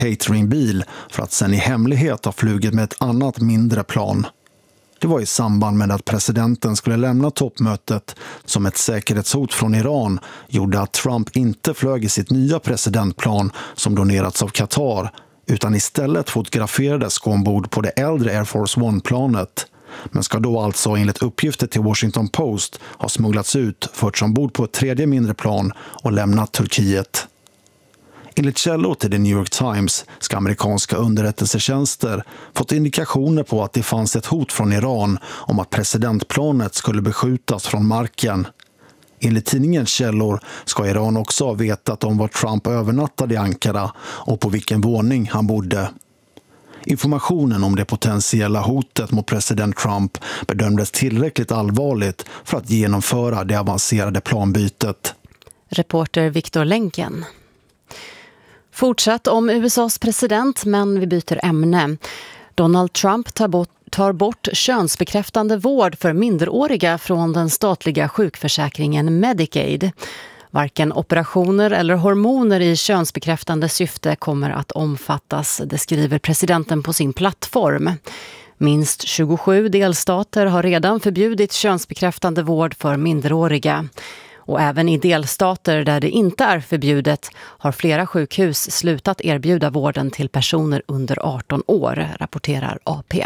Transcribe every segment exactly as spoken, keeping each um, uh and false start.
cateringbil för att sen i hemlighet ha flugit med ett annat mindre plan. Det var i samband med att presidenten skulle lämna toppmötet som ett säkerhetshot från Iran gjorde att Trump inte flög i sitt nya presidentplan som donerats av Qatar, utan istället fotograferades gå ombord på det äldre Air Force One-planet. Men ska då alltså enligt uppgifter till Washington Post ha smugglats ut, förts ombord på ett tredje mindre plan och lämnat Turkiet. Enligt källor till The New York Times ska amerikanska underrättelsetjänster fått indikationer på att det fanns ett hot från Iran om att presidentplanet skulle beskjutas från marken. Enligt tidningens källor ska Iran också ha vetat om var Trump övernattade i Ankara och på vilken våning han bodde. Informationen om det potentiella hotet mot president Trump bedömdes tillräckligt allvarligt för att genomföra det avancerade planbytet. Reporter Victor Lenken. Fortsatt om U S A:s president, men vi byter ämne. Donald Trump tar bort, tar bort könsbekräftande vård för minderåriga från den statliga sjukförsäkringen Medicaid. Varken operationer eller hormoner i könsbekräftande syfte kommer att omfattas, det skriver presidenten på sin plattform. Minst tjugosju delstater har redan förbjudit könsbekräftande vård för minderåriga. Och även i delstater där det inte är förbjudet har flera sjukhus slutat erbjuda vården till personer under arton år, rapporterar A P.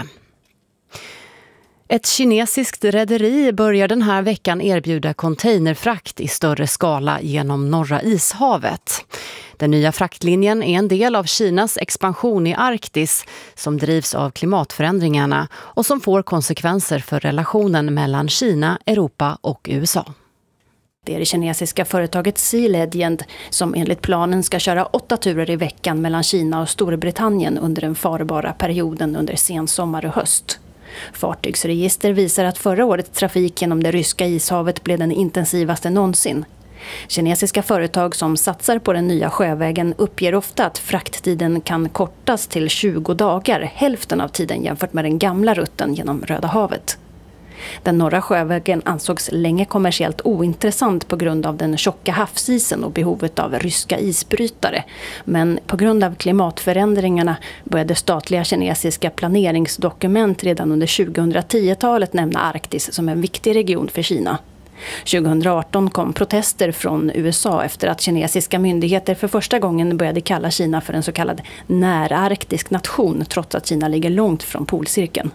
Ett kinesiskt rederi börjar den här veckan erbjuda containerfrakt i större skala genom Norra ishavet. Den nya fraktlinjen är en del av Kinas expansion i Arktis som drivs av klimatförändringarna och som får konsekvenser för relationen mellan Kina, Europa och U S A. Det är det kinesiska företaget Sea Legend som enligt planen ska köra åtta turer i veckan mellan Kina och Storbritannien under den farbara perioden under sensommar och höst. Fartygsregister visar att förra årets trafik genom det ryska ishavet blev den intensivaste någonsin. Kinesiska företag som satsar på den nya sjövägen uppger ofta att frakttiden kan kortas till tjugo dagar, hälften av tiden jämfört med den gamla rutten genom Röda havet. Den norra sjövägen ansågs länge kommersiellt ointressant på grund av den tjocka havsisen och behovet av ryska isbrytare. Men på grund av klimatförändringarna började statliga kinesiska planeringsdokument redan under tjugohundratio-talet nämna Arktis som en viktig region för Kina. tjugohundraarton kom protester från U S A efter att kinesiska myndigheter för första gången började kalla Kina för en så kallad närarktisk nation trots att Kina ligger långt från polcirkeln.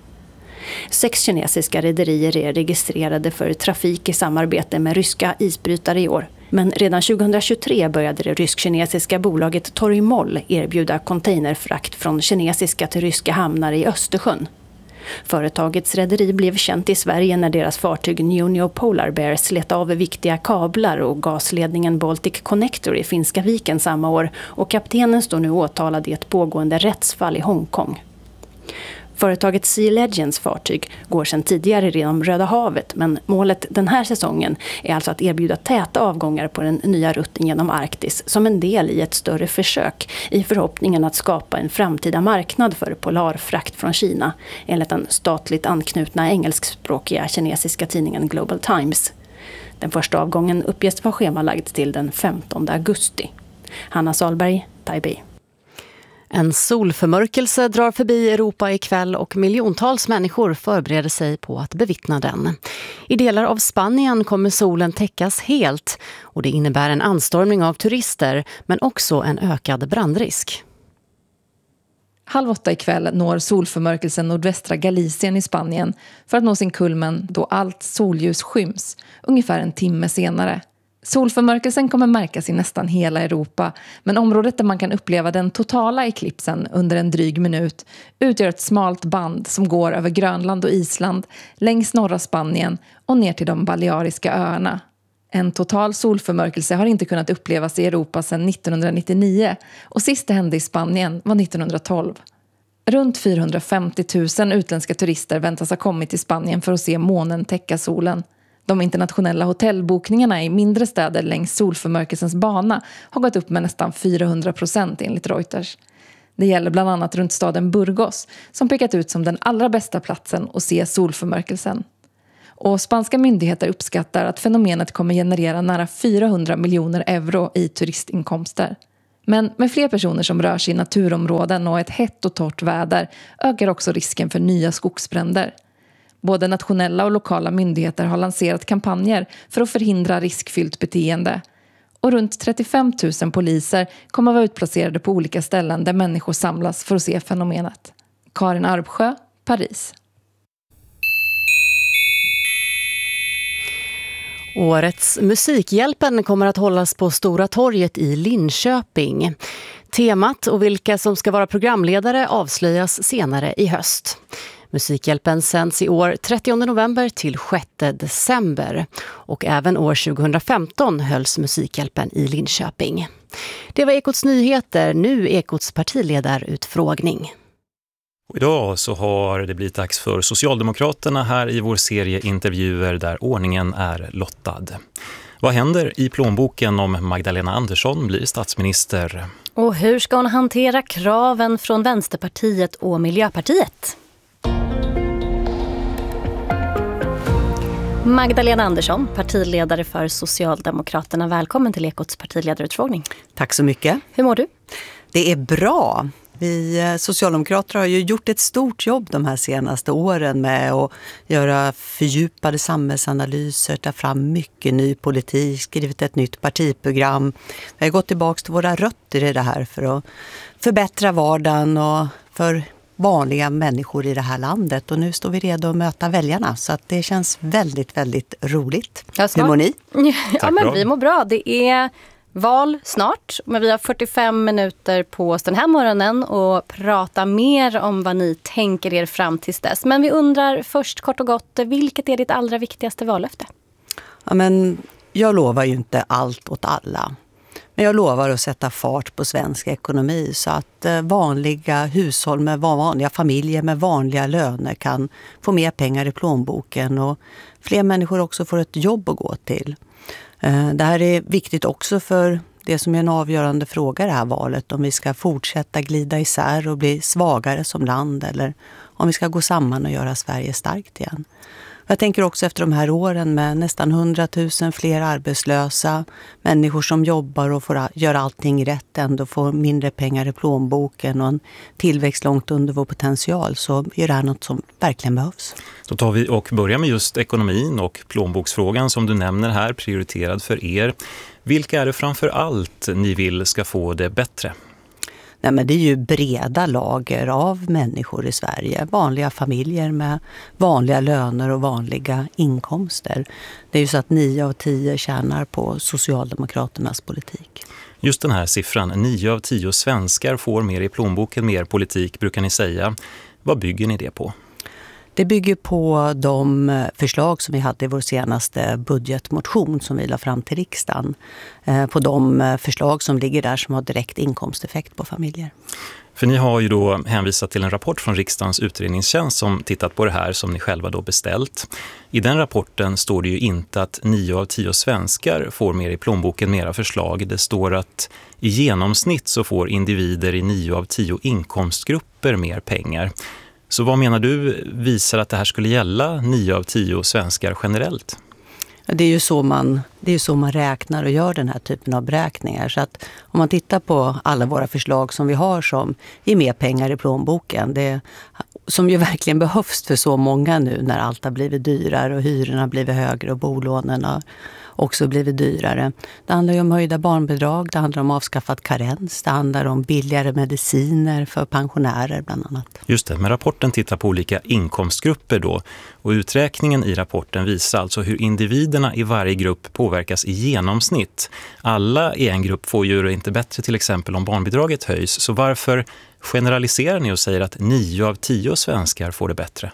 Sex kinesiska rederier är registrerade för trafik i samarbete med ryska isbrytare i år. Men redan tjugohundratjugotre började det rysk-kinesiska bolaget Torymol erbjuda containerfrakt från kinesiska till ryska hamnar i Östersjön. Företagets rederi blev känt i Sverige när deras fartyg Njonjo Polar Bear slet av viktiga kablar och gasledningen Baltic Connector i Finska viken samma år och kaptenen står nu åtalad i ett pågående rättsfall i Hongkong. Företaget Sea Legends fartyg går sedan tidigare genom Röda havet, men målet den här säsongen är alltså att erbjuda täta avgångar på den nya rutten genom Arktis som en del i ett större försök i förhoppningen att skapa en framtida marknad för polarfrakt från Kina, enligt den statligt anknutna engelskspråkiga kinesiska tidningen Global Times. Den första avgången uppges vara schemalagd till den femtonde augusti. Hanna Salberg, Taipei. En solförmörkelse drar förbi Europa ikväll och miljontals människor förbereder sig på att bevittna den. I delar av Spanien kommer solen täckas helt och det innebär en anstormning av turister men också en ökad brandrisk. Halv åtta ikväll når solförmörkelsen nordvästra Galicien i Spanien för att nå sin kulmen då allt solljus skyms, ungefär en timme senare. Solförmörkelsen kommer märkas i nästan hela Europa, men området där man kan uppleva den totala eklipsen under en dryg minut utgör ett smalt band som går över Grönland och Island, längs norra Spanien och ner till de Baleariska öarna. En total solförmörkelse har inte kunnat upplevas i Europa sedan nittonhundranittionio och sist det hände i Spanien var nittonhundratolv. Runt fyrahundrafemtio tusen utländska turister väntas ha kommit till Spanien för att se månen täcka solen. De internationella hotellbokningarna i mindre städer längs solförmörkelsens bana har gått upp med nästan fyrahundra procent enligt Reuters. Det gäller bland annat runt staden Burgos som pekat ut som den allra bästa platsen att se solförmörkelsen. Och spanska myndigheter uppskattar att fenomenet kommer generera nära fyrahundra miljoner euro i turistinkomster. Men med fler personer som rör sig i naturområden och ett hett och torrt väder ökar också risken för nya skogsbränder. Både nationella och lokala myndigheter har lanserat kampanjer för att förhindra riskfyllt beteende. Och runt trettiofem tusen poliser kommer att vara utplacerade på olika ställen där människor samlas för att se fenomenet. Karin Arbsjö, Paris. Årets Musikhjälpen kommer att hållas på Stora torget i Linköping. Temat och vilka som ska vara programledare avslöjas senare i höst. Musikhjälpen sänds i år trettionde november till sjätte december. Och även år tjugohundrafemton hölls Musikhjälpen i Linköping. Det var Ekots nyheter, nu Ekots partiledarutfrågning. Och idag så har det blivit dags för Socialdemokraterna här i vår serie intervjuer där ordningen är lottad. Vad händer i plånboken om Magdalena Andersson blir statsminister? Och hur ska hon hantera kraven från Vänsterpartiet och Miljöpartiet? Magdalena Andersson, partiledare för Socialdemokraterna. Välkommen till Ekots partiledarutfrågning. Tack så mycket. Hur mår du? Det är bra. Vi socialdemokrater har ju gjort ett stort jobb de här senaste åren med att göra fördjupade samhällsanalyser, ta fram mycket ny politik, skrivit ett nytt partiprogram. Vi har gått tillbaka till våra rötter i det här för att förbättra vardagen och för vanliga människor i det här landet. Och nu står vi redo att möta väljarna, så att det känns väldigt, väldigt roligt. Ja, hur mår ni? Ja, men vi mår bra. Det är val snart, men vi har fyrtiofem minuter på oss den här morgonen och prata mer om vad ni tänker er fram tills dess. Men vi undrar först kort och gott, vilket är ditt allra viktigaste vallöfte? Ja, men jag lovar ju inte allt åt alla. Men jag lovar att sätta fart på svensk ekonomi så att vanliga hushåll med vanliga familjer med vanliga löner kan få mer pengar i plånboken och fler människor också får ett jobb att gå till. Det här är viktigt också för det som är en avgörande fråga i det här valet. Om vi ska fortsätta glida isär och bli svagare som land eller om vi ska gå samman och göra Sverige starkt igen. Jag tänker också efter de här åren med nästan hundratusen fler arbetslösa, människor som jobbar och får göra allting rätt, ändå får mindre pengar i plånboken och en tillväxt långt under vår potential, så är det här något som verkligen behövs. Då tar vi och börjar med just ekonomin och plånboksfrågan som du nämner här, prioriterad för er. Vilka är det framför allt ni vill ska få det bättre? Nej, men det är ju breda lager av människor i Sverige. Vanliga familjer med vanliga löner och vanliga inkomster. Det är ju så att nio av tio tjänar på Socialdemokraternas politik. Just den här siffran, nio av tio svenskar får mer i plånboken, mer politik brukar ni säga. Vad bygger ni det på? Det bygger på de förslag som vi hade i vår senaste budgetmotion som vi la fram till riksdagen. På de förslag som ligger där som har direkt inkomsteffekt på familjer. För ni har ju då hänvisat till en rapport från riksdagens utredningstjänst som tittat på det här som ni själva då beställt. I den rapporten står det ju inte att nio av tio svenskar får mer i plånboken, mera förslag. Det står att i genomsnitt så får individer i nio av tio inkomstgrupper mer pengar. Så vad menar du visar att det här skulle gälla nio av tio svenskar generellt? Det är ju så man, det är så man räknar och gör den här typen av beräkningar. Så att om man tittar på alla våra förslag som vi har som ger mer pengar i plånboken, det, som ju verkligen behövs för så många nu när allt har blivit dyrare och hyrorna har blivit högre och bolånen har också blivit dyrare. Det handlar ju om höjda barnbidrag, det handlar om avskaffat karens, det handlar om billigare mediciner för pensionärer bland annat. Just det, men rapporten tittar på olika inkomstgrupper då, och uträkningen i rapporten visar alltså hur individerna i varje grupp påverkas i genomsnitt. Alla i en grupp får ju inte bättre till exempel om barnbidraget höjs, så varför generaliserar ni och säger att nio av tio svenskar får det bättre?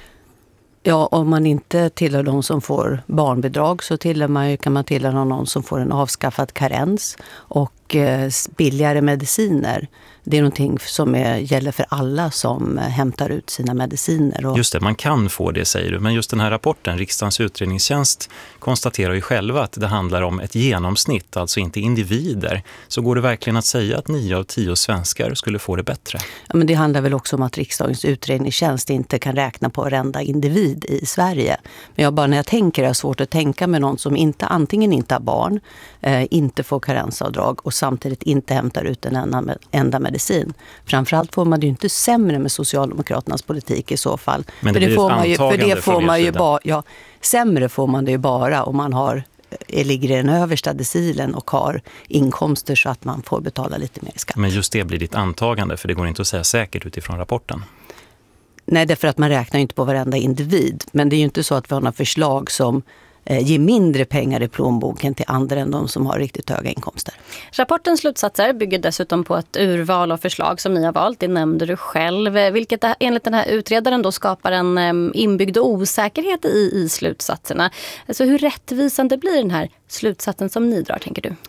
Ja, om man inte tillhör de som får barnbidrag så tillhör man, kan man tillhöra någon som får en avskaffad karens och eh, billigare mediciner. Det är någonting som är, gäller för alla som eh, hämtar ut sina mediciner. Och... Just det, man kan få det säger du. Men just den här rapporten, riksdagens utredningstjänst, konstaterar ju själva att det handlar om ett genomsnitt, alltså inte individer. Så går det verkligen att säga att nio av tio svenskar skulle få det bättre? Ja, men det handlar väl också om att riksdagens utredningstjänst inte kan räkna på varenda individ i Sverige. Men jag bara när jag tänker är det svårt att tänka med någon som inte antingen inte har barn, eh, inte får karensavdrag och samtidigt inte hämtar ut en enda, enda medicin. Framförallt får man det ju inte sämre med Socialdemokraternas politik i så fall. Men det, för det blir får ett man ju, för det får man ju bara, ja, sämre får man det ju bara om man har, ligger i den översta decilen och har inkomster så att man får betala lite mer skatt. Men just det blir ditt antagande, för det går inte att säga säkert utifrån rapporten. Nej, därför att man räknar inte på varenda individ. Men det är ju inte så att vi har några förslag som eh, ger mindre pengar i plånboken till andra än de som har riktigt höga inkomster. Rapportens slutsatser bygger dessutom på ett urval av förslag som ni har valt. Det nämnde du själv. Vilket enligt den här utredaren då skapar en um, inbyggd osäkerhet i, i slutsatserna. Alltså hur rättvisande blir den här slutsatsen som ni drar, tänker du?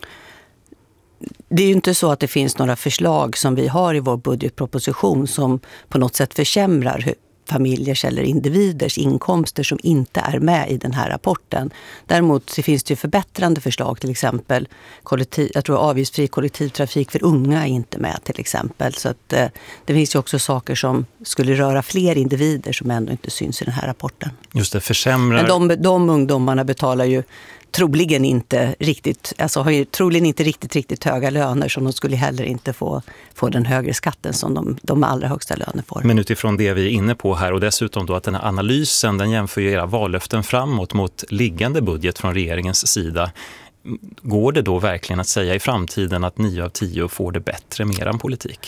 Det är ju inte så att det finns några förslag som vi har i vår budgetproposition som på något sätt försämrar familjers eller individers inkomster som inte är med i den här rapporten. Däremot så finns det ju förbättrande förslag, till exempel kollektiv, jag tror avgiftsfri kollektivtrafik för unga är inte med till exempel. Så att, eh, det finns ju också saker som skulle röra fler individer som ändå inte syns i den här rapporten. Just det, försämrar... Men de, de ungdomarna betalar ju troligen inte riktigt, alltså har ju troligen inte riktigt, riktigt höga löner, som de skulle heller inte få, få den högre skatten som de, de allra högsta löner får. Men utifrån det vi är inne på här och dessutom då att den här analysen, den jämför ju era vallöften framåt mot liggande budget från regeringens sida. Går det då verkligen att säga i framtiden att nio av tio får det bättre med eran politik?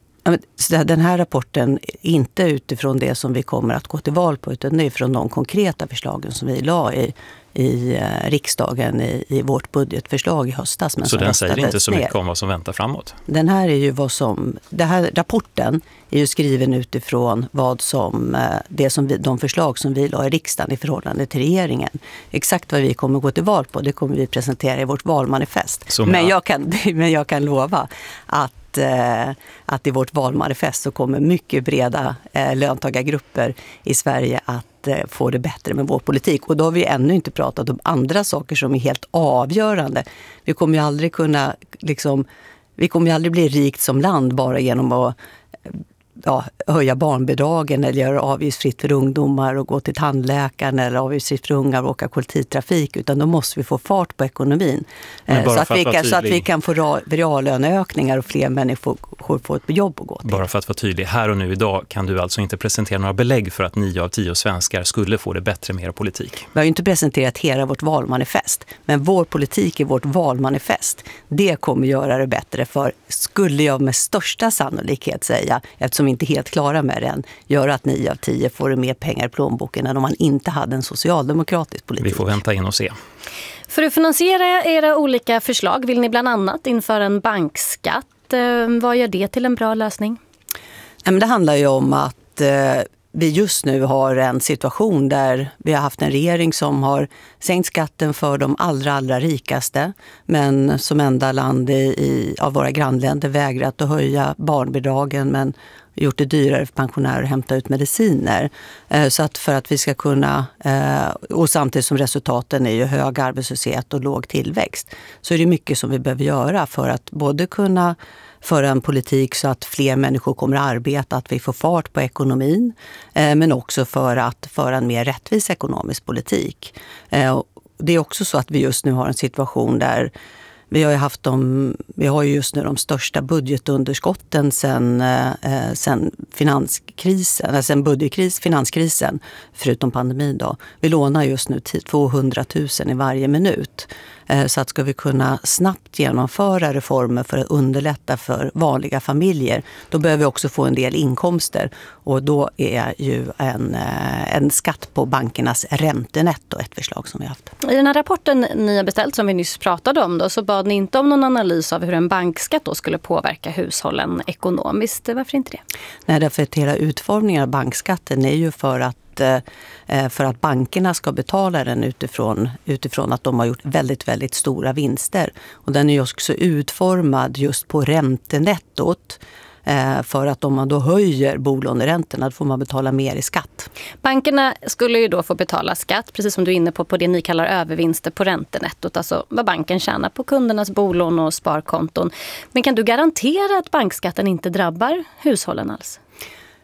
Den här rapporten är inte utifrån det som vi kommer att gå till val på, utan det är från de konkreta förslagen som vi la i, i riksdagen i, i vårt budgetförslag i höstas. Men så den säger inte så mycket ner. om vad som väntar framåt? Den här är ju vad som, den här rapporten är ju skriven utifrån vad som, det som vi, de förslag som vi la i riksdagen i förhållande till regeringen. Exakt vad vi kommer gå till val på, det kommer vi presentera i vårt valmanifest. Men jag, kan, men jag kan lova att att i vårt valmanifest så kommer mycket breda eh, löntagargrupper i Sverige att eh, få det bättre med vår politik. Och då har vi ännu inte pratat om andra saker som är helt avgörande. Vi kommer ju aldrig kunna, liksom, vi kommer ju aldrig bli rikt som land bara genom att ja, höja barnbidragen eller göra avgiftsfritt för ungdomar och gå till tandläkaren eller avgiftsfritt för unga och åka kollektivtrafik, utan då måste vi få fart på ekonomin. Så att, vi kan, så att vi kan få reallöneökningar och fler människor får ett jobb att gå till. Bara för att vara tydlig, här och nu idag kan du alltså inte presentera några belägg för att nio av tio svenskar skulle få det bättre med er politik. Vi har ju inte presenterat hela vårt valmanifest, men vår politik i vårt valmanifest, det kommer göra det bättre, för skulle jag med största sannolikhet säga, eftersom vi inte är helt klara med den, göra att nio av tio får mer pengar i plånboken än om man inte hade en socialdemokratisk politik. Vi får vänta in och se. För att finansiera era olika förslag vill ni bland annat införa en bankskatt. Vad gör det till en bra lösning? Det handlar ju om att vi just nu har en situation där vi har haft en regering som har sänkt skatten för de allra, allra rikaste, men som enda land i, i, av våra grannländer vägrat att höja barnbidragen, men gjort det dyrare för pensionärer att hämta ut mediciner. Så att för att vi ska kunna, och samtidigt som resultaten är ju hög arbetslöshet och låg tillväxt, så är det mycket som vi behöver göra för att både kunna föra en politik så att fler människor kommer att arbeta, att vi får fart på ekonomin, men också för att föra en mer rättvis ekonomisk politik. Det är också så att vi just nu har en situation där vi har ju haft de, vi har ju just nu de största budgetunderskotten sen, eh, sen finanskrisen, alltså sen budgetkris, finanskrisen, förutom pandemin då. Vi lånar just nu tvåhundratusen i varje minut. Eh, så att ska vi kunna snabbt genomföra reformer för att underlätta för vanliga familjer, då behöver vi också få en del inkomster. Och då är ju en, eh, en skatt på bankernas räntenetto ett förslag som vi har haft. I den här rapporten ni har beställt som vi nyss pratade om då, så bad ni inte om någon analys av hur en bankskatt då skulle påverka hushållen ekonomiskt. Varför inte det? Nej, därför att hela utformningen av bankskatten är ju för att för att bankerna ska betala den utifrån, utifrån att de har gjort väldigt, väldigt stora vinster. Och den är ju också utformad just på räntenettot. För att om man då höjer bolåneräntorna, då får man betala mer i skatt. Bankerna skulle ju då få betala skatt, precis som du är inne på, på det ni kallar övervinster på räntenettot. Alltså vad banken tjänar på kundernas bolån och sparkonton. Men kan du garantera att bankskatten inte drabbar hushållen alls?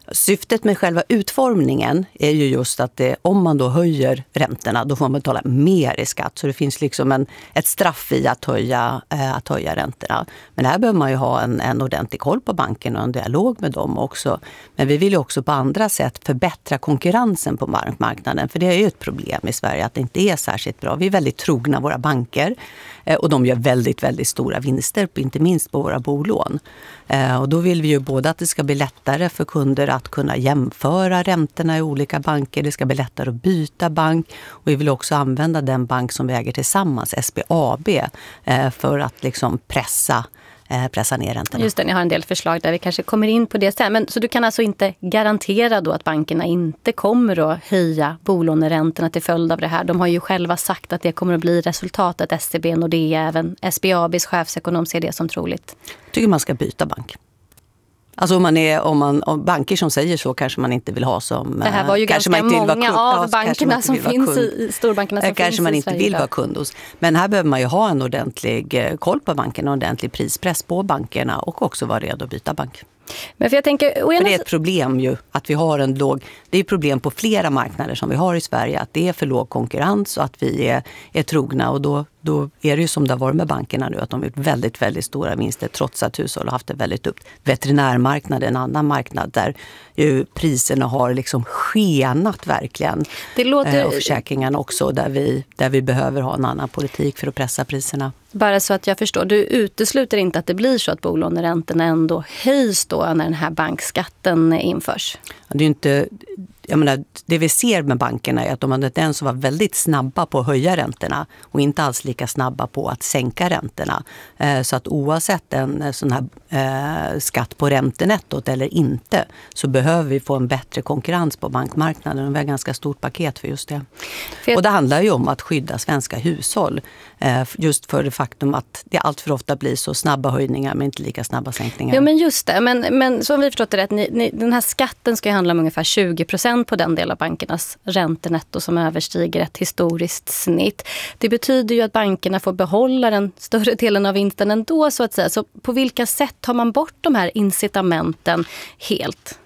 Syftet med själva utformningen är ju just att det, om man då höjer räntorna, då får man betala mer i skatt. Så det finns liksom en, ett straff i att höja, eh, att höja räntorna. Men här behöver man ju ha en, en ordentlig koll på banken och en dialog med dem också. Men vi vill ju också på andra sätt förbättra konkurrensen på bankmarknaden. För det är ju ett problem i Sverige att det inte är särskilt bra. Vi är väldigt trogna våra banker eh, och de gör väldigt, väldigt stora vinster, på, inte minst på våra bolån. Eh, och då vill vi ju både att det ska bli lättare för kunder att kunna jämföra räntorna i olika banker. Det ska bli lättare att byta bank. Och vi vill också använda den bank som vi äger tillsammans, S B A B, eh, för att liksom pressa, eh, pressa ner räntorna. Just det, ni har en del förslag där vi kanske kommer in på det sen. Men, så du kan alltså inte garantera då att bankerna inte kommer att höja bolåneräntorna till följd av det här? De har ju själva sagt att det kommer att bli resultatet. S C B, Nordea, även S B A B:s chefsekonom ser det som troligt. Jag tycker man ska byta bank. Alltså om man är, om man, om banker som säger så kanske man inte vill ha som... Det här var ju ganska många av ja, bankerna som finns i storbankerna som kanske finns man i inte Sverige vill idag. vara kund hos. Men här behöver man ju ha en ordentlig koll på bankerna och en ordentlig prispress på bankerna och också vara redo att byta bank. Men för jag tänker, för det är ett problem ju att vi har en låg, det är problem på flera marknader som vi har i Sverige, att det är för låg konkurrens och att vi är, är trogna, och då, då är det ju som det har varit med bankerna nu, att de har gjort väldigt, väldigt stora vinster trots att hushåll har haft det väldigt upp. Veterinärmarknaden, en annan marknad där ju priserna har liksom skenat verkligen. Det låter... Och försäkringarna också, där vi, där vi behöver ha en annan politik för att pressa priserna. Bara så att jag förstår, du utesluter inte att det blir så att bolåneräntorna ändå höjs då när den här bankskatten införs? Det är inte, jag menar, det vi ser med bankerna är att de är den som var väldigt snabba på att höja räntorna och inte alls lika snabba på att sänka räntorna. Så att oavsett en sån här eh, skatt på räntenettot eller inte, så behöver vi få en bättre konkurrens på bankmarknaden. Och vi har ett ganska stort paket för just det. För jag... Och det handlar ju om att skydda svenska hushåll. Eh, just för det faktum att det allt för ofta blir så snabba höjningar men inte lika snabba sänkningar. Ja, men just det. Men, men som vi förstått det rätt, ni, ni, den här skatten ska ju handla om ungefär tjugo procent på den del av bankernas räntenetto som överstiger ett historiskt snitt. Det betyder ju att bankerna får behålla den större delen av vinsten ändå, så att säga. Så på vilka sätt tar man bort de här incitamenten helt?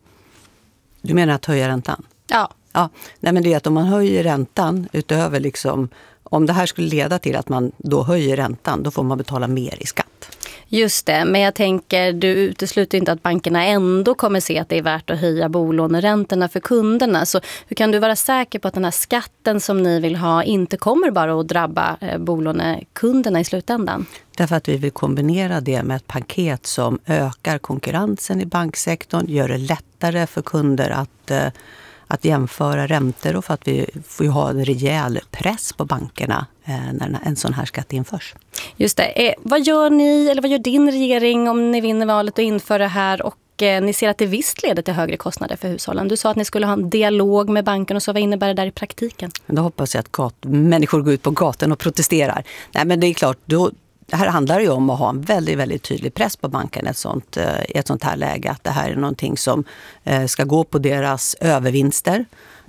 Du menar att höja räntan? Ja. Ja, nej, men det är att om man höjer räntan utöver liksom, om det här skulle leda till att man då höjer räntan, då får man betala mer i skatt. Just det, men jag tänker, du utesluter inte att bankerna ändå kommer se att det är värt att höja bolåneräntorna för kunderna. Så hur kan du vara säker på att den här skatten som ni vill ha inte kommer bara att drabba bolånekunderna i slutändan? Därför att vi vill kombinera det med ett paket som ökar konkurrensen i banksektorn, gör det lättare för kunder att... att jämföra räntor, och för att vi får ju ha en rejäl press på bankerna eh, när en sån här skatt införs. Just det. Eh, vad gör ni, eller vad gör din regering om ni vinner valet och inför det här, och eh, ni ser att det visst leder till högre kostnader för hushållen? Du sa att ni skulle ha en dialog med banken, och så vad innebär det där i praktiken? Då hoppas jag att gat- människor går ut på gatan och protesterar. Nej, men det är klart, då det här handlar ju om att ha en väldigt, väldigt tydlig press på banken i ett sånt, i ett sånt här läge. Att det här är någonting som ska gå på deras övervinster.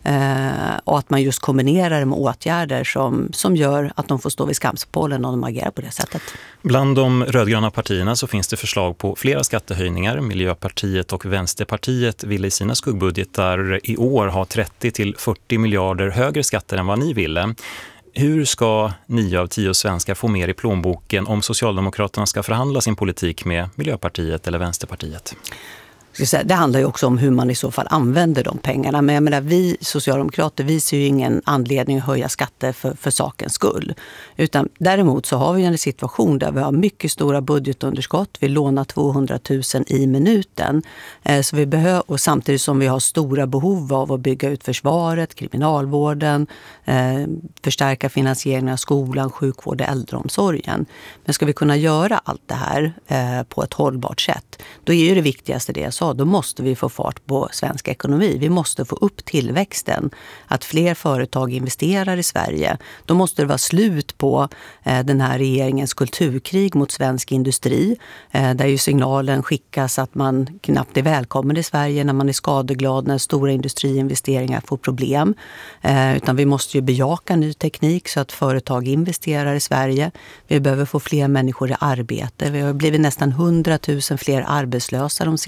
Och att man just kombinerar det med åtgärder som, som gör att de får stå vid skamspålen om de agerar på det sättet. Bland de rödgröna partierna så finns det förslag på flera skattehöjningar. Miljöpartiet och Vänsterpartiet ville i sina skuggbudgetar i år ha trettio till fyrtio miljarder högre skatter än vad ni ville. Hur ska nio av tio svenskar få mer i plånboken om Socialdemokraterna ska förhandla sin politik med Miljöpartiet eller Vänsterpartiet? Det handlar ju också om hur man i så fall använder de pengarna. Men jag menar, vi socialdemokrater, vi ser ju ingen anledning att höja skatter för, för sakens skull. Utan däremot så har vi en situation där vi har mycket stora budgetunderskott. Vi lånar tvåhundratusen i minuten. Eh, så vi behöver, och samtidigt som vi har stora behov av att bygga ut försvaret, kriminalvården, eh, förstärka finansieringen av skolan, sjukvård och äldreomsorgen. Men ska vi kunna göra allt det här eh, på ett hållbart sätt, då är ju det viktigaste det så, då måste vi få fart på svensk ekonomi. Vi måste få upp tillväxten. Att fler företag investerar i Sverige. Då måste det vara slut på eh, den här regeringens kulturkrig mot svensk industri. Eh, där ju signalen skickas att man knappt är välkommen i Sverige när man är skadeglad när stora industriinvesteringar får problem. Eh, utan vi måste ju bejaka ny teknik så att företag investerar i Sverige. Vi behöver få fler människor i arbete. Vi har blivit nästan hundratusen fler arbetslösa de senaste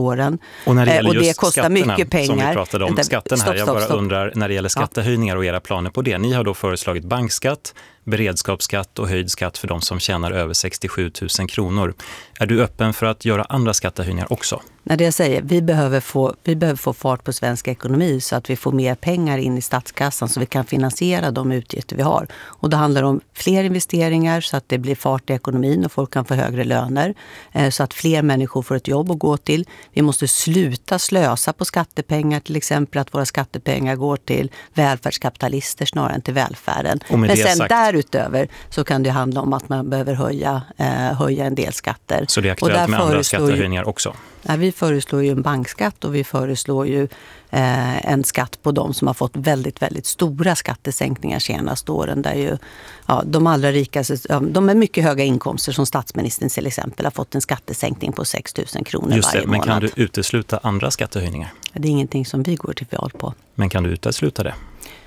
åren. Och när det gäller och det just kostar skatterna, mycket pengar. som vi pratade om, skatten här, stopp, jag stopp, bara stopp. undrar när det gäller skattehöjningar och era planer på det. Ni har då föreslagit bankskatt, beredskapsskatt och höjd skatt för de som tjänar över sextiosju tusen kronor. Är du öppen för att göra andra skattehöjningar också? När det jag säger, vi behöver, få, vi behöver få fart på svensk ekonomi så att vi får mer pengar in i statskassan så vi kan finansiera de utgifter vi har. Och det handlar om fler investeringar så att det blir fart i ekonomin och folk kan få högre löner. Eh, så att fler människor får ett jobb att gå till. Vi måste sluta slösa på skattepengar, till exempel att våra skattepengar går till välfärdskapitalister snarare än till välfärden. Men sen sagt, därutöver så kan det handla om att man behöver höja, eh, höja en del skatter. Så det är aktuellt med andra skattehöjningar också? Ja, vi föreslår ju en bankskatt och vi föreslår ju eh, en skatt på de som har fått väldigt, väldigt stora skattesänkningar senaste åren. Där ju, ja, de allra rikaste, de med mycket höga inkomster som statsministern till exempel har fått en skattesänkning på sex tusen kronor Just det, varje månad. men kan du utesluta andra skattehöjningar? Det är ingenting som vi går till val på. Men kan du utesluta det?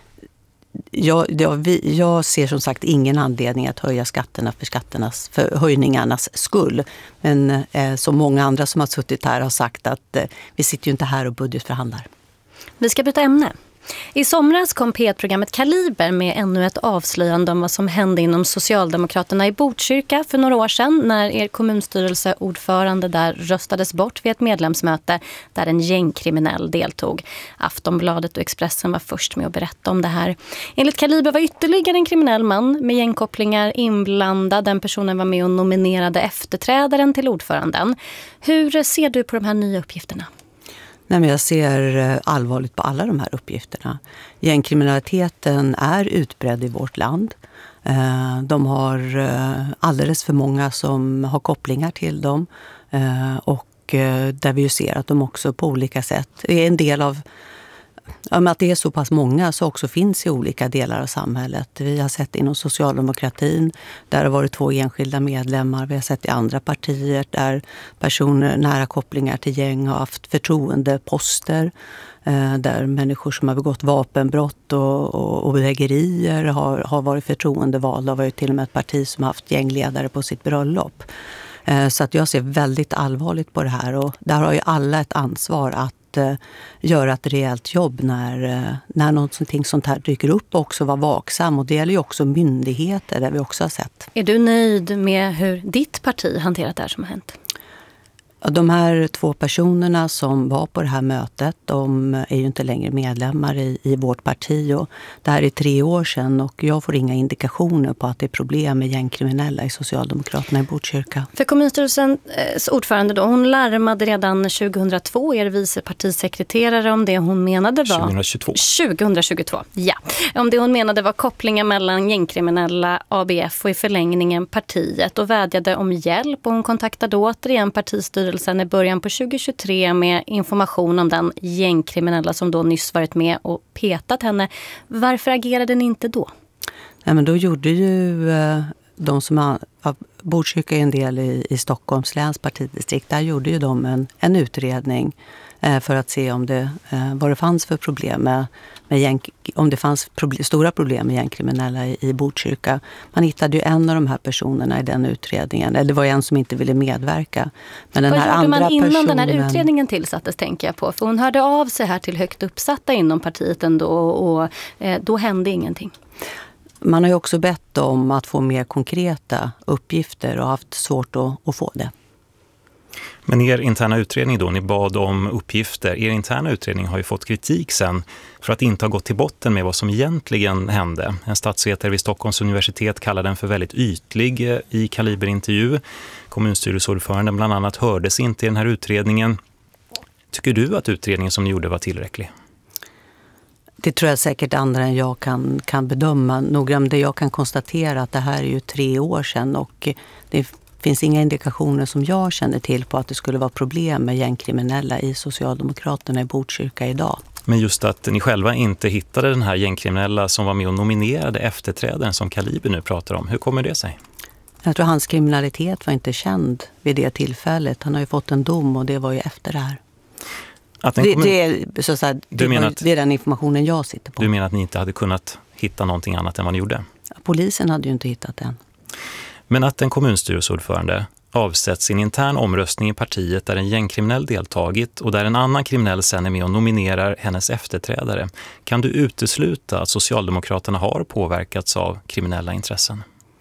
Jag, jag, vi, jag ser som sagt ingen anledning att höja skatterna för, skatternas, för höjningarnas skull. Men eh, som många andra som har suttit här har sagt att eh, vi sitter ju inte här och budgetförhandlar. Vi ska byta ämne. I somras kom P ett-programmet Kaliber med ännu ett avslöjande om vad som hände inom Socialdemokraterna i Botkyrka för några år sedan när er kommunstyrelseordförande där röstades bort vid ett medlemsmöte där en gängkriminell deltog. Aftonbladet och Expressen var först med att berätta om det här. Enligt Kaliber var ytterligare en kriminell man med gängkopplingar inblandad. Den personen var med och nominerade efterträdaren till ordföranden. Hur ser du på de här nya uppgifterna? Nej, men jag ser allvarligt på alla de här uppgifterna. Gängkriminaliteten är utbredd i vårt land. De har alldeles för många som har kopplingar till dem. Och där vi ju ser att de också på olika sätt är en del av... Att det är så pass många så också finns i olika delar av samhället. Vi har sett inom socialdemokratin där det har varit två enskilda medlemmar. Vi har sett i andra partier där personer nära kopplingar till gäng har haft förtroendeposter. Där människor som har begått vapenbrott och, och, och bedrägerier har, har varit förtroendevalda. Det var ju till och med ett parti som har haft gängledare på sitt bröllop. Så att jag ser väldigt allvarligt på det här och där har ju alla ett ansvar att göra ett rejält jobb när, när någonting sånt här dyker upp och också vara vaksam. Och det gäller ju också myndigheter där vi också har sett. Är du nöjd med hur ditt parti hanterat det här som har hänt? De här två personerna som var på det här mötet, de är ju inte längre medlemmar i, i vårt parti. Och det här är tre år sedan och jag får inga indikationer på att det är problem med gängkriminella i Socialdemokraterna i Botkyrka. För kommunstyrelsens ordförande då, hon larmade redan tjugohundratvå, er vice partisekreterare, om det hon menade var... tjugohundratjugotvå. tjugohundratjugotvå, ja. Om det hon menade var kopplingar mellan gängkriminella, A B F och i förlängningen partiet och vädjade om hjälp. Och hon kontaktade återigen partistyrelsen i början på tjugohundratjugotre med information om den gängkriminella som då nyss varit med och petat henne. Varför agerade ni inte då? Nej, men då gjorde ju eh, de som har, ja, Botkyrka är en del i, i Stockholms läns partidistrikt. Där gjorde ju de en, en utredning eh, för att se om det, eh, vad det fanns för problem med, med gäng, om det fanns problem, stora problem med gängkriminella i, i Botkyrka. Man hittade ju en av de här personerna i den utredningen. Eller det var en som inte ville medverka. Men den vad här gjorde andra man innan personen... den här utredningen tillsattes, tänker jag på? För hon hörde av sig här till högt uppsatta inom partiet ändå och, och eh, då hände ingenting. Man har ju också bett om att få mer konkreta uppgifter och haft svårt att, att få det. Men er interna utredning då, ni bad om uppgifter. Er interna utredning har ju fått kritik sen för att inte ha gått till botten med vad som egentligen hände. En statsvetare vid Stockholms universitet kallade den för väldigt ytlig i Kaliberintervju. Kommunstyrelseordföranden bland annat hördes inte i den här utredningen. Tycker du att utredningen som ni gjorde var tillräcklig? Det tror jag säkert andra än jag kan, kan bedöma. Noggrant det jag kan konstatera att det här är ju tre år sedan och det finns inga indikationer som jag känner till på att det skulle vara problem med gängkriminella i Socialdemokraterna i Botkyrka idag. Men just att ni själva inte hittade den här gängkriminella som var med och nominerade efterträdaren som Kaliber nu pratar om. Hur kommer det sig? Jag tror hans kriminalitet var inte känd vid det tillfället. Han har ju fått en dom och det var ju efter det här. Att det, kommun... det, är, så att säga, det, var, att, det är den informationen jag sitter på. Du menar att ni inte hade kunnat hitta någonting annat än vad ni gjorde? Polisen hade ju inte hittat den. Men att en kommunstyrelseordförande avsätts i en intern omröstning i partiet där en gängkriminell deltagit och där en annan kriminell sen är med och nominerar hennes efterträdare. Kan du utesluta att Socialdemokraterna har påverkats av kriminella intressen?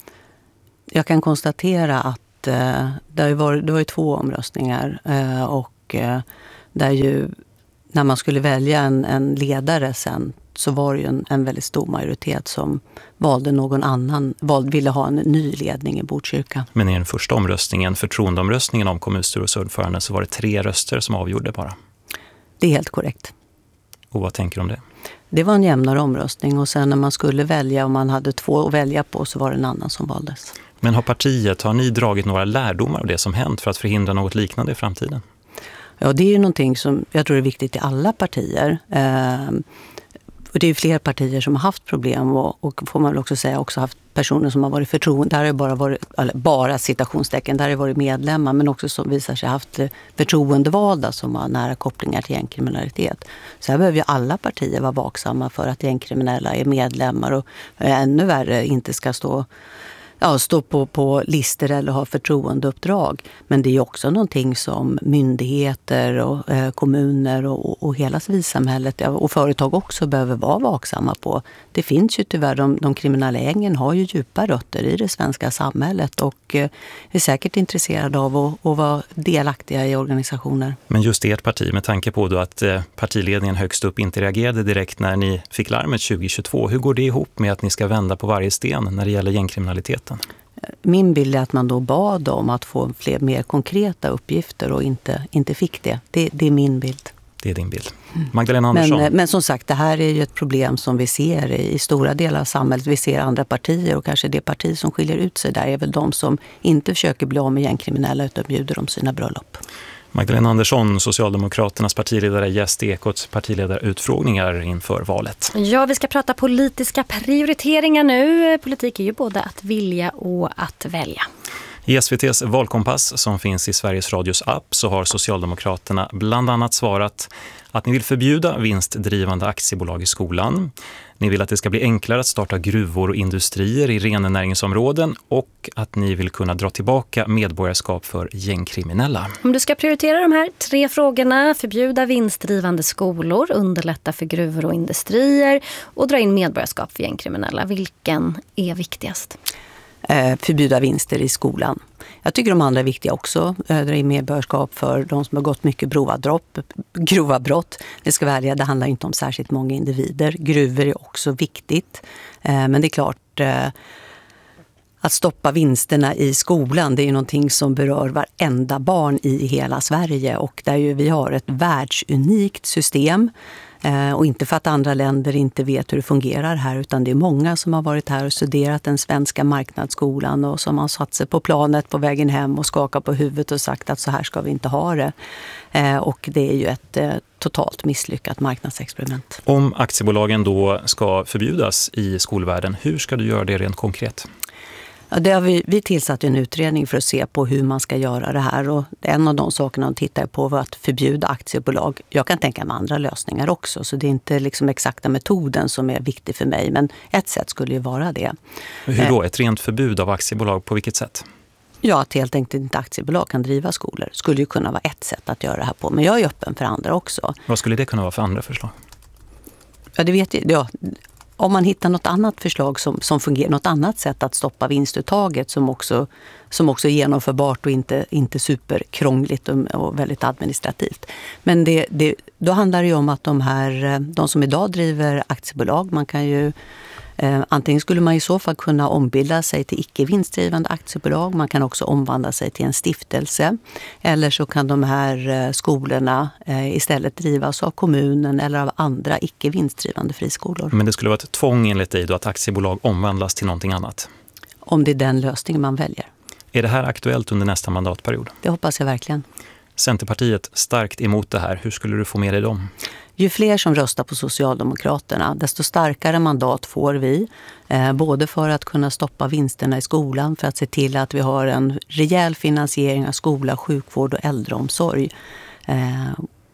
Jag kan konstatera att eh, det har ju varit, det var ju två omröstningar eh, och eh, där ju när man skulle välja en, en ledare sen så var det ju en, en väldigt stor majoritet som valde någon annan, valde, ville ha en ny ledning i Botkyrka. Men i den första omröstningen, förtroendeomröstningen om kommunstyrelseordförande, så var det tre röster som avgjorde bara. Det är helt korrekt. Och vad tänker du om det? Det var en jämnare omröstning och sen när man skulle välja, om man hade två att välja på, så var det en annan som valdes. Men har partiet, har ni dragit några lärdomar av det som hänt för att förhindra något liknande i framtiden? Ja, det är ju någonting som jag tror är viktigt i alla partier. Eh, och det är ju fler partier som har haft problem och, och får man väl också säga också haft personer som har varit förtroende. Där har bara varit, eller bara citationstecken, där har varit medlemmar men också som visar sig haft förtroendevalda som har nära kopplingar till gängkriminalitet. Så här behöver ju alla partier vara vaksamma för att gängkriminella är medlemmar och ännu värre inte ska stå Ja, stå på, på lister eller ha förtroendeuppdrag. Men det är också någonting som myndigheter och eh, kommuner och, och hela civilsamhället och företag också behöver vara vaksamma på. Det finns ju tyvärr, de, de kriminella gängen har ju djupa rötter i det svenska samhället och eh, är säkert intresserade av att, att vara delaktiga i organisationer. Men just ert parti, med tanke på då att eh, partiledningen högst upp inte reagerade direkt när ni fick larmet tjugohundratjugotvå. Hur går det ihop med att ni ska vända på varje sten när det gäller gängkriminaliteten? Min bild är att man då bad om att få fler mer konkreta uppgifter och inte, inte fick det. det. Det är min bild. Det är din bild. Magdalena Andersson. Men, men som sagt, det här är ju ett problem som vi ser i, i stora delar av samhället. Vi ser andra partier och kanske det parti som skiljer ut sig där är väl de som inte försöker bli av med gängkriminella utan bjuder om sina bröllop. Magdalena Andersson, Socialdemokraternas partiledare, gäst i Ekots partiledarutfrågningar inför valet. Ja, vi ska prata politiska prioriteringar nu. Politik är ju både att vilja och att välja. I S V T:s valkompass som finns i Sveriges Radios app så har Socialdemokraterna bland annat svarat att ni vill förbjuda vinstdrivande aktiebolag i skolan. Ni vill att det ska bli enklare att starta gruvor och industrier i rennäringsområden och att ni vill kunna dra tillbaka medborgarskap för gängkriminella. Om du ska prioritera de här tre frågorna, förbjuda vinstdrivande skolor, underlätta för gruvor och industrier och dra in medborgarskap för gängkriminella, vilken är viktigast? Förbjuda vinster i skolan. Jag tycker de andra är viktiga också. Dra in medborgarskap för de som har gått mycket grova brott. Grova brott. Det ska välja, det handlar inte om särskilt många individer. Gruvor är också viktigt. Men det är klart att stoppa vinsterna i skolan, det är ju någonting som berör varenda barn i hela Sverige. Och där ju vi har ett världsunikt system. Och inte för att andra länder inte vet hur det fungerar här utan det är många som har varit här och studerat den svenska marknadsskolan och som har satt sig på planet på vägen hem och skakat på huvudet och sagt att så här ska vi inte ha det. Och det är ju ett totalt misslyckat marknadsexperiment. Om aktiebolagen då ska förbjudas i skolvärlden, hur ska du göra det rent konkret? Ja, det har vi, vi tillsatt en utredning för att se på hur man ska göra det här och en av de sakerna de tittar på var att förbjuda aktiebolag. Jag kan tänka mig andra lösningar också så det är inte liksom exakta metoden som är viktig för mig men ett sätt skulle ju vara det. Hur då? Ett rent förbud av aktiebolag på vilket sätt? Ja, att helt enkelt inte aktiebolag kan driva skolor skulle ju kunna vara ett sätt att göra det här på men jag är öppen för andra också. Vad skulle det kunna vara för andra förslag? Ja, det vet jag. Ja. Om man hittar något annat förslag som, som fungerar, något annat sätt att stoppa vinstuttaget som också, som också är genomförbart och inte, inte superkrångligt och, och väldigt administrativt. Men det, det, då handlar det ju om att de här, de som idag driver aktiebolag, man kan ju Eh, antingen skulle man i så fall kunna ombilda sig till icke-vinstdrivande aktiebolag. Man kan också omvandla sig till en stiftelse. Eller så kan de här eh, skolorna eh, istället drivas av kommunen eller av andra icke-vinstdrivande friskolor. Men det skulle vara ett tvång enligt dig då att aktiebolag omvandlas till någonting annat? Om det är den lösningen man väljer. Är det här aktuellt under nästa mandatperiod? Det hoppas jag verkligen. Centerpartiet starkt emot det här. Hur skulle du få med dig dem? Ju fler som röstar på Socialdemokraterna, desto starkare mandat får vi. Eh, både för att kunna stoppa vinsterna i skolan, för att se till att vi har en rejäl finansiering av skola, sjukvård och äldreomsorg. Eh,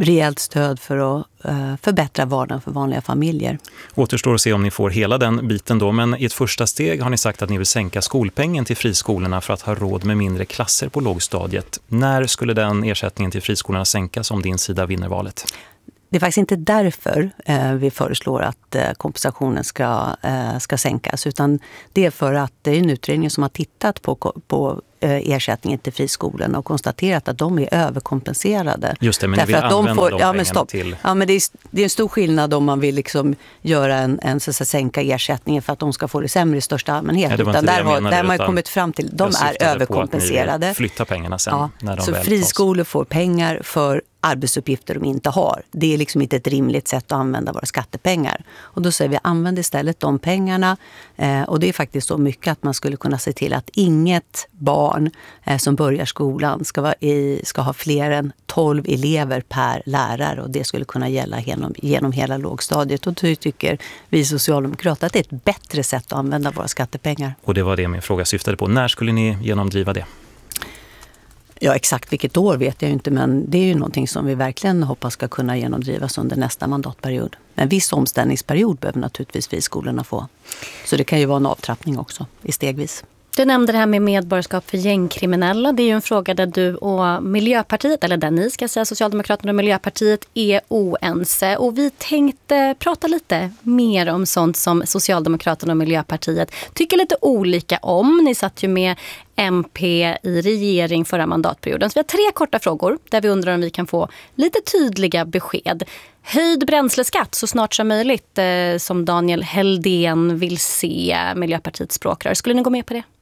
rejält stöd för att uh, förbättra vardagen för vanliga familjer. Återstår att se om ni får hela den biten då, men i ett första steg har ni sagt att ni vill sänka skolpengen till friskolorna för att ha råd med mindre klasser på lågstadiet. När skulle den ersättningen till friskolorna sänkas om din sida vinner valet? Det är faktiskt inte därför eh, vi föreslår att eh, kompensationen ska, eh, ska sänkas, utan det är för att det är en utredning som har tittat på, på eh, ersättningen till friskolorna och konstaterat att de är överkompenserade. Just det, men därför ni vill att de använda får, de ja, pengarna men stopp. till... Ja, men det är, det är en stor skillnad om man vill liksom göra en, en så att säga, sänka ersättningen för att de ska få det sämre i största allmänhet. Ja, utan där har, menade, där man har kommit fram till de är överkompenserade. Flytta pengarna sen ja, när de så väl friskolor får pengar för arbetsuppgifter de inte har. Det är liksom inte ett rimligt sätt att använda våra skattepengar. Och då säger vi, använd istället de pengarna. Eh, och det är faktiskt så mycket att man skulle kunna se till att inget barn eh, som börjar skolan ska, vara i, ska ha fler än tolv elever per lärare. Och det skulle kunna gälla genom, genom hela lågstadiet. Och då tycker vi socialdemokrater att det är ett bättre sätt att använda våra skattepengar. Och det var det min fråga syftade på. När skulle ni genomdriva det? Ja, exakt vilket år vet jag ju inte, men det är ju någonting som vi verkligen hoppas ska kunna genomdrivas under nästa mandatperiod. En viss omställningsperiod behöver naturligtvis friskolorna få. Så det kan ju vara en avtrappning också, i stegvis. Du nämnde det här med medborgarskap för gängkriminella. Det är ju en fråga där du och Miljöpartiet, eller där ni ska säga Socialdemokraterna och Miljöpartiet, är oense. Och vi tänkte prata lite mer om sånt som Socialdemokraterna och Miljöpartiet tycker lite olika om. Ni satt ju med M P i regering förra mandatperioden. Så vi har tre korta frågor där vi undrar om vi kan få lite tydliga besked. Höjd bränsleskatt så snart som möjligt, eh, som Daniel Heldén vill se, Miljöpartiets språkrör. Skulle ni gå med på det?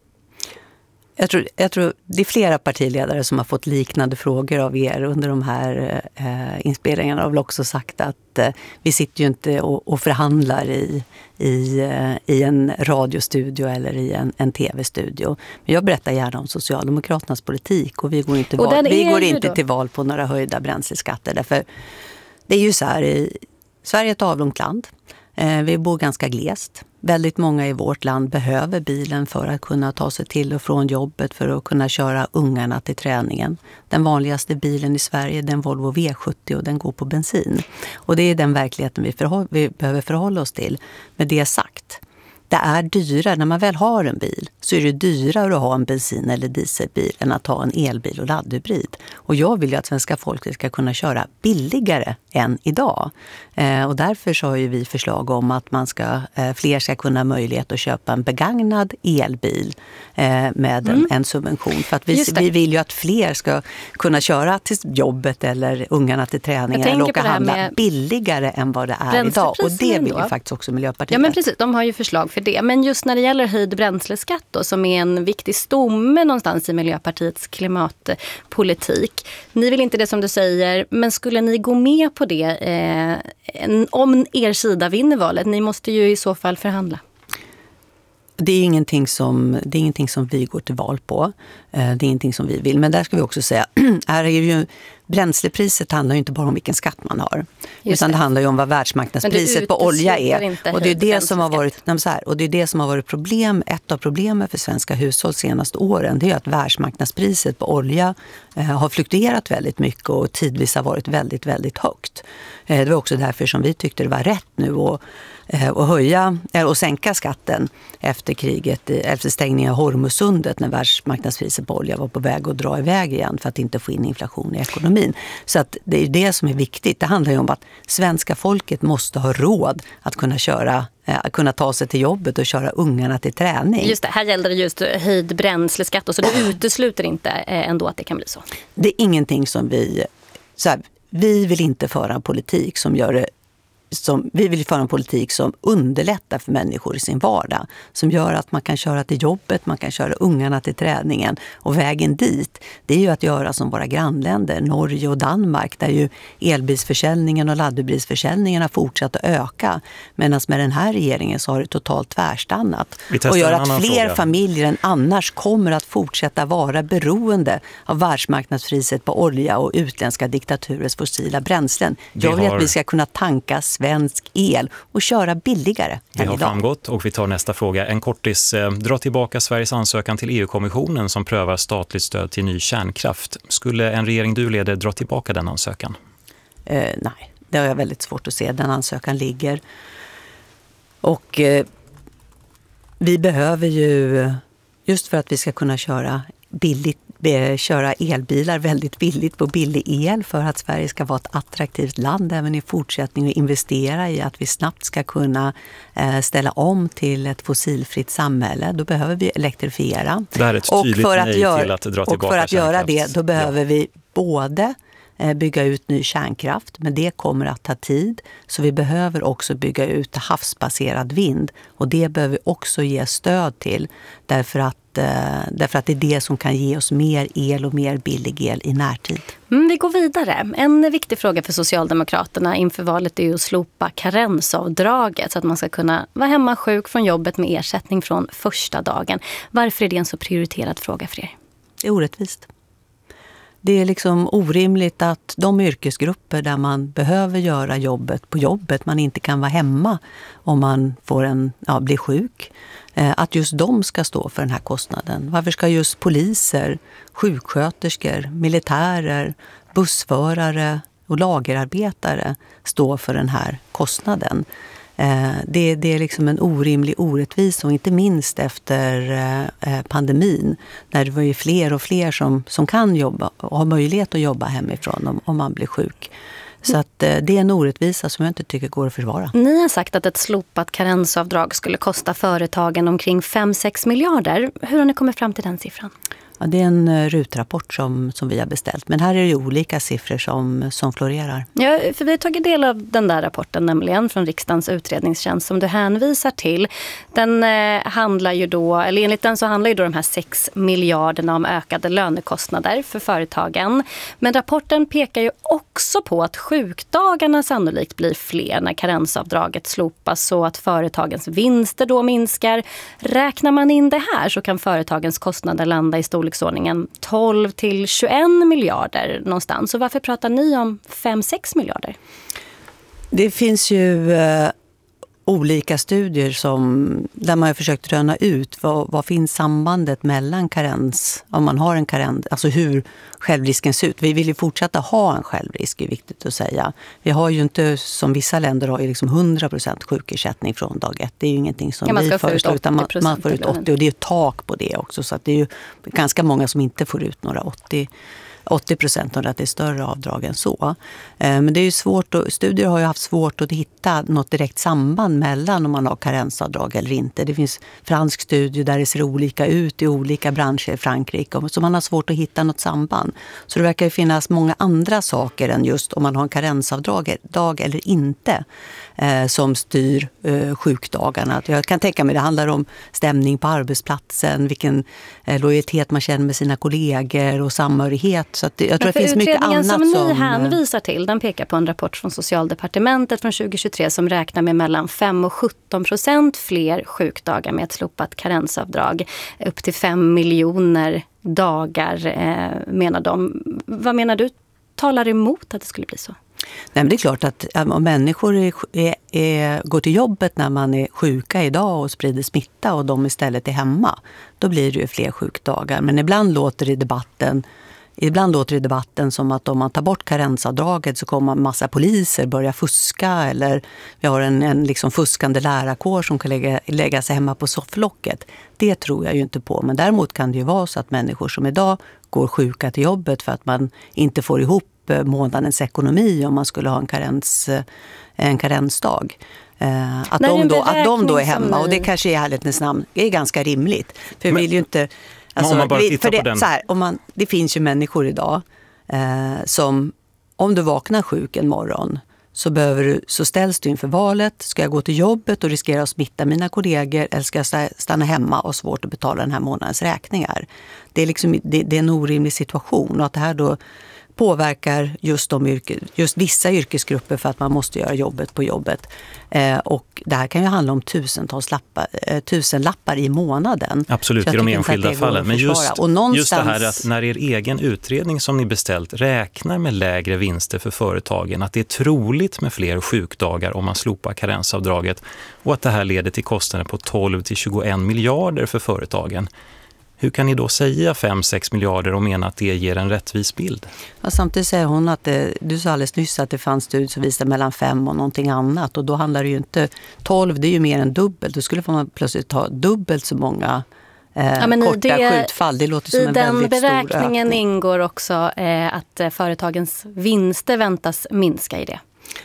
Jag tror, jag tror det är flera partiledare som har fått liknande frågor av er under de här eh, inspelningarna. Jag har också sagt att eh, vi sitter ju inte och, och förhandlar i, i, eh, i en radiostudio eller i en, en tv-studio. Men jag berättar gärna om Socialdemokraternas politik och vi går inte, val, vi går inte till val på några höjda bränsleskatter. Därför det är ju så här, i Sverige är ett avlångt land. Eh, vi bor ganska glest. Väldigt många i vårt land behöver bilen för att kunna ta sig till och från jobbet, för att kunna köra ungarna till träningen. Den vanligaste bilen i Sverige är den Volvo V sjuttio och den går på bensin. Och det är den verkligheten vi, förhåll, vi behöver förhålla oss till. Med det sagt, det är dyrare, när man väl har en bil så är det dyrare att ha en bensin- eller dieselbil än att ha en elbil och laddhybrid. Och jag vill ju att svenska folket ska kunna köra billigare än idag. Eh, och därför så har ju vi förslag om att man ska, eh, fler ska kunna ha möjlighet att köpa en begagnad elbil eh, med mm. en, en subvention. För att vi, vi vill ju att fler ska kunna köra till jobbet eller ungarna till träningen eller åka handla billigare än vad det är idag. Och det vill ju faktiskt också Miljöpartiet. Ja men precis, de har ju förslag för det. Men just när det gäller höjd bränsleskatt då, som är en viktig stomme någonstans i Miljöpartiets klimatpolitik. Ni vill inte det som du säger, men skulle ni gå med på det eh, om er sida vinner valet? Ni måste ju i så fall förhandla. Det är ingenting som, det är ingenting som vi går till val på. Det är ingenting som vi vill. Men där ska vi också säga, här är ju, bränslepriset handlar ju inte bara om vilken skatt man har. Just utan det. det handlar ju om vad världsmarknadspriset på olja är. Och det är det som har varit, nej, så här, och det är det som har varit problem, ett av problemen för svenska hushåll senaste åren. Det är att världsmarknadspriset på olja eh, har fluktuerat väldigt mycket och tidvis har varit väldigt, väldigt högt. Eh, det var också därför som vi tyckte det var rätt nu att och höja och sänka skatten efter kriget, efter stängningen av Hormuzsundet, när världsmarknadspriset på olja var på väg att dra iväg igen för att inte få in inflation i ekonomin. Så att det är det som är viktigt. Det handlar ju om att svenska folket måste ha råd att kunna köra, att kunna ta sig till jobbet och köra ungarna till träning. Just det, här gäller det just höjd bränsleskatt och så det utesluter inte ändå att det kan bli så. Det är ingenting som vi, så här, vi vill inte föra en politik som gör det Som, vi vill föra en politik som underlättar för människor i sin vardag. Som gör att man kan köra till jobbet, man kan köra ungarna till träningen. Och vägen dit, det är ju att göra som våra grannländer, Norge och Danmark. Där ju elbilsförsäljningen och laddhybridsförsäljningen har fortsatt att öka. Medan med den här regeringen så har det totalt tvärstannat. Och gör att fler fråga. familjer än annars kommer att fortsätta vara beroende av världsmarknadspriset på olja och utländska diktaturers fossila bränslen. Vi Jag vill har... att vi ska kunna tanka svensk el och köra billigare. Det har framgått och vi tar nästa fråga. En kortis, eh, dra tillbaka Sveriges ansökan till E U-kommissionen som prövar statligt stöd till ny kärnkraft. Skulle en regering du leder dra tillbaka den ansökan? Eh, nej, det har jag väldigt svårt att se. Den ansökan ligger. Och eh, vi behöver ju, just för att vi ska kunna köra billigt, köra elbilar väldigt billigt på billig el för att Sverige ska vara ett attraktivt land även i fortsättningen och investera i att vi snabbt ska kunna ställa om till ett fossilfritt samhälle. Då behöver vi elektrifiera. Det här är ett tydligt och för nej att göra, till att dra tillbaka Och för att göra det då behöver ja. vi både bygga ut ny kärnkraft, men det kommer att ta tid. Så vi behöver också bygga ut havsbaserad vind och det behöver vi också ge stöd till därför att, därför att det är det som kan ge oss mer el och mer billig el i närtid. Mm, vi går vidare. En viktig fråga för Socialdemokraterna inför valet är ju att slopa karensavdraget så att man ska kunna vara hemma sjuk från jobbet med ersättning från första dagen. Varför är det en så prioriterad fråga för er? Det är orättvist. Det är liksom orimligt att de yrkesgrupper där man behöver göra jobbet på jobbet, man inte kan vara hemma om man får en, ja, blir sjuk, att just de ska stå för den här kostnaden. Varför ska just poliser, sjuksköterskor, militärer, bussförare och lagerarbetare stå för den här kostnaden? Det, det är liksom en orimlig orättvis och inte minst efter pandemin när det var ju fler och fler som, som kan jobba och har möjlighet att jobba hemifrån om, om man blir sjuk. Så att det är en orättvisa som jag inte tycker går att försvara. Ni har sagt att ett slopat karensavdrag skulle kosta företagen omkring fem till sex miljarder. Hur har ni kommit fram till den siffran? Ja, det är en rutrapport som, som vi har beställt. Men här är det olika siffror som, som florerar. Ja, för vi har tagit del av den där rapporten nämligen från riksdagens utredningstjänst som du hänvisar till. Den eh, handlar ju då, eller enligt den så handlar ju då de här sex miljarderna om ökade lönekostnader för företagen. Men rapporten pekar ju också på att sjukdagarna sannolikt blir fler när karensavdraget slopas så att företagens vinster då minskar. Räknar man in det här så kan företagens kostnader landa i storlek tolv till tjugoen miljarder någonstans. Så varför pratar ni om fem till sex miljarder? Det finns ju eh, olika studier som, där man har försökt röna ut vad, vad finns sambandet mellan karens, om man har en karens, alltså hur självrisken ser ut. Vi vill ju fortsätta ha en självrisk, är viktigt att säga. Vi har ju inte, som vissa länder har, ju liksom hundra procent sjukersättning från dag ett. Det är ju ingenting som ja, vi föreslår, utan man, man får ut åttio och det är ett tak på det också. Så att det är ju ganska många som inte får ut några åttio procent och att det är större avdrag än så. Men det är ju svårt, och studier har ju haft svårt att hitta något direkt samband mellan om man har karensavdrag eller inte. Det finns fransk studie där det ser olika ut i olika branscher i Frankrike, så man har svårt att hitta något samband. Så det verkar ju finnas många andra saker än just om man har en karensavdrag dag eller inte som styr sjukdagarna. Jag kan tänka mig det handlar om stämning på arbetsplatsen, vilken lojalitet man känner med sina kollegor och samhörighet. Så att jag tror det finns mycket annat som... Utredningen som ni hänvisar till, den pekar på en rapport från Socialdepartementet från tjugo tjugotre som räknar med mellan fem och sjutton procent fler sjukdagar med ett slopat karensavdrag. Upp till fem miljoner dagar eh, menar de. Vad menar du talar emot att det skulle bli så? Nej, men det är klart att om människor är, är, är, går till jobbet när man är sjuka idag och sprider smitta och de istället är hemma, då blir det ju fler sjukdagar. Men ibland låter det i debatten Ibland låter det i debatten som att om man tar bort karensavdraget så kommer en massa poliser börja fuska, eller vi har en, en liksom fuskande lärarkår som kan lägga, lägga sig hemma på sofflocket. Det tror jag ju inte på, men däremot kan det ju vara så att människor som idag går sjuka till jobbet för att man inte får ihop månadens ekonomi om man skulle ha en, karens, en karensdag. Att de, då, att de då är hemma, och det kanske i ärlighetens namn är ganska rimligt. För vi vill ju inte... Alltså, om man bara tittar för det, på den. Så här, om man, det finns ju människor idag eh, som, om du vaknar sjuk en morgon så, behöver du, så ställs du inför valet. Ska jag gå till jobbet och riskera att smitta mina kollegor, eller ska jag stanna hemma och ha svårt att betala den här månadens räkningar? Det är, liksom, det, det är en orimlig situation, och att det här då påverkar just, de yrke, just vissa yrkesgrupper för att man måste göra jobbet på jobbet. Eh, och det här kan ju handla om tusentals lappar, eh, tusen lappar i månaden. Absolut, i de enskilda fallen. Men just, och någonstans... just det här att när er egen utredning som ni beställt räknar med lägre vinster för företagen, att det är troligt med fler sjukdagar om man slopar karensavdraget, och att det här leder till kostnader på tolv till tjugoen miljarder för företagen. Hur kan ni då säga fem sex miljarder och mena att det ger en rättvis bild? Ja, samtidigt säger hon att det, du sa alldeles nyss att det fanns studier som visar mellan fem och någonting annat. Och då handlar det ju inte, tolv det är ju mer än dubbelt. Då skulle man plötsligt ta dubbelt så många eh, ja, korta det, skjutfall. Det låter som en väldigt stor ökning. I den beräkningen ingår också eh, att företagens vinster väntas minska i det.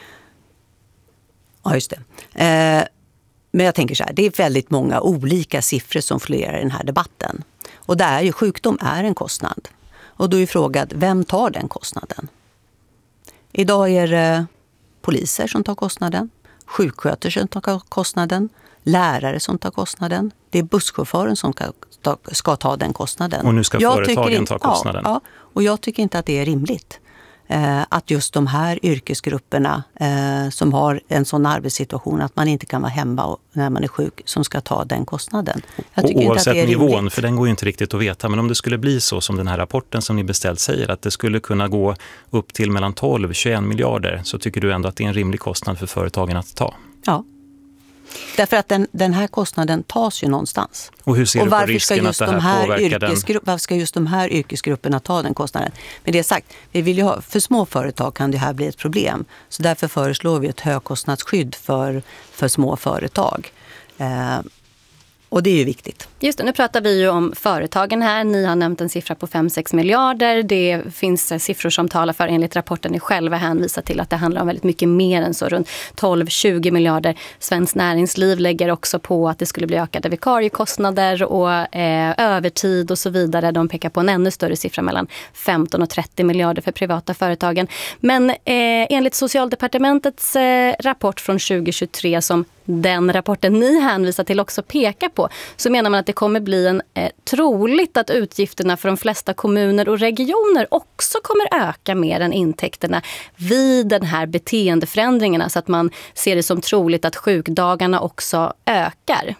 Ja, just det. Eh, men jag tänker så här, det är väldigt många olika siffror som florerar i den här debatten. Och det är ju, sjukdom är en kostnad. Och då är frågan, vem tar den kostnaden? Idag är det poliser som tar kostnaden, sjuksköterskor som tar kostnaden, lärare som tar kostnaden. Det är busschauffören som ska ta, ska ta den kostnaden. Och nu ska jag företagen inte, ta kostnaden. Ja, ja, och jag tycker inte att det är rimligt. Eh, att just de här yrkesgrupperna eh, som har en sån arbetssituation att man inte kan vara hemma och, när man är sjuk, som ska ta den kostnaden. Jag tycker och inte att det är nivån, rimligt. För den går ju inte riktigt att veta, men om det skulle bli så som den här rapporten som ni beställt säger, att det skulle kunna gå upp till mellan tolv och tjugoen miljarder, så tycker du ändå att det är en rimlig kostnad för företagen att ta? Ja. Därför att den, den här kostnaden tas ju någonstans. Och hur ser och du på risken att det här, här påverkar den? Varför ska just de här yrkesgrupperna ta den kostnaden? Men det är sagt, vi vill ju ha, för små företag kan det här bli ett problem. Så därför föreslår vi ett högkostnadsskydd för, för små företag. Eh, och det är ju viktigt. Just det, nu pratar vi ju om företagen här. Ni har nämnt en siffra på fem sex miljarder. Det finns siffror som talar för, enligt rapporten ni själva hänvisar till, att det handlar om väldigt mycket mer än så, runt tolv tjugo miljarder. Svenskt Näringsliv lägger också på att det skulle bli ökade vikariekostnader och eh, övertid och så vidare. De pekar på en ännu större siffra, mellan femton och trettio miljarder för privata företagen. Men eh, enligt Socialdepartementets eh, rapport från tjugo tjugotre, som den rapporten ni hänvisar till också pekar på, så menar man att det kommer bli en eh, troligt att utgifterna för de flesta kommuner och regioner också kommer öka mer än intäkterna vid den här beteendeförändringarna, så att man ser det som troligt att sjukdagarna också ökar.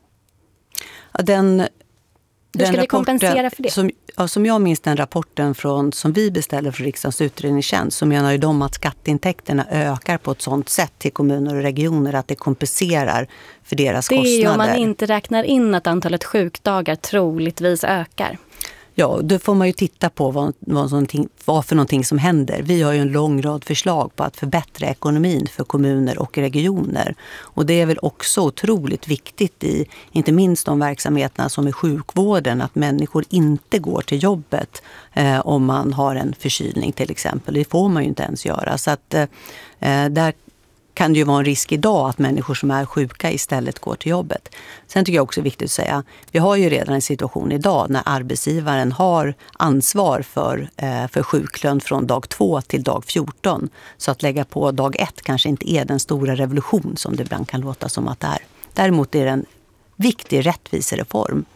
Ja, den, Hur den ska vi kompensera för det? Som, ja, som jag minns den rapporten från, som vi beställer för riksdagens utredningstjänst, så menar ju de att skatteintäkterna ökar på ett sådant sätt till kommuner och regioner att det kompenserar för deras det kostnader. Det är ju om man inte räknar in att antalet sjukdagar troligtvis ökar. Ja, då får man ju titta på vad, vad, vad för någonting som händer. Vi har ju en lång rad förslag på att förbättra ekonomin för kommuner och regioner. Och det är väl också otroligt viktigt i, inte minst de verksamheterna som är sjukvården, att människor inte går till jobbet eh, om man har en förkylning till exempel. Det får man ju inte ens göra. Så att eh, där kan det ju vara en risk idag att människor som är sjuka istället går till jobbet. Sen tycker jag också viktigt att säga, vi har ju redan en situation idag när arbetsgivaren har ansvar för, eh, för sjuklön från dag två till dag fjorton. Så att lägga på dag ett kanske inte är den stora revolution som det ibland kan låta som att det är. Däremot är det en viktig rättvisereform.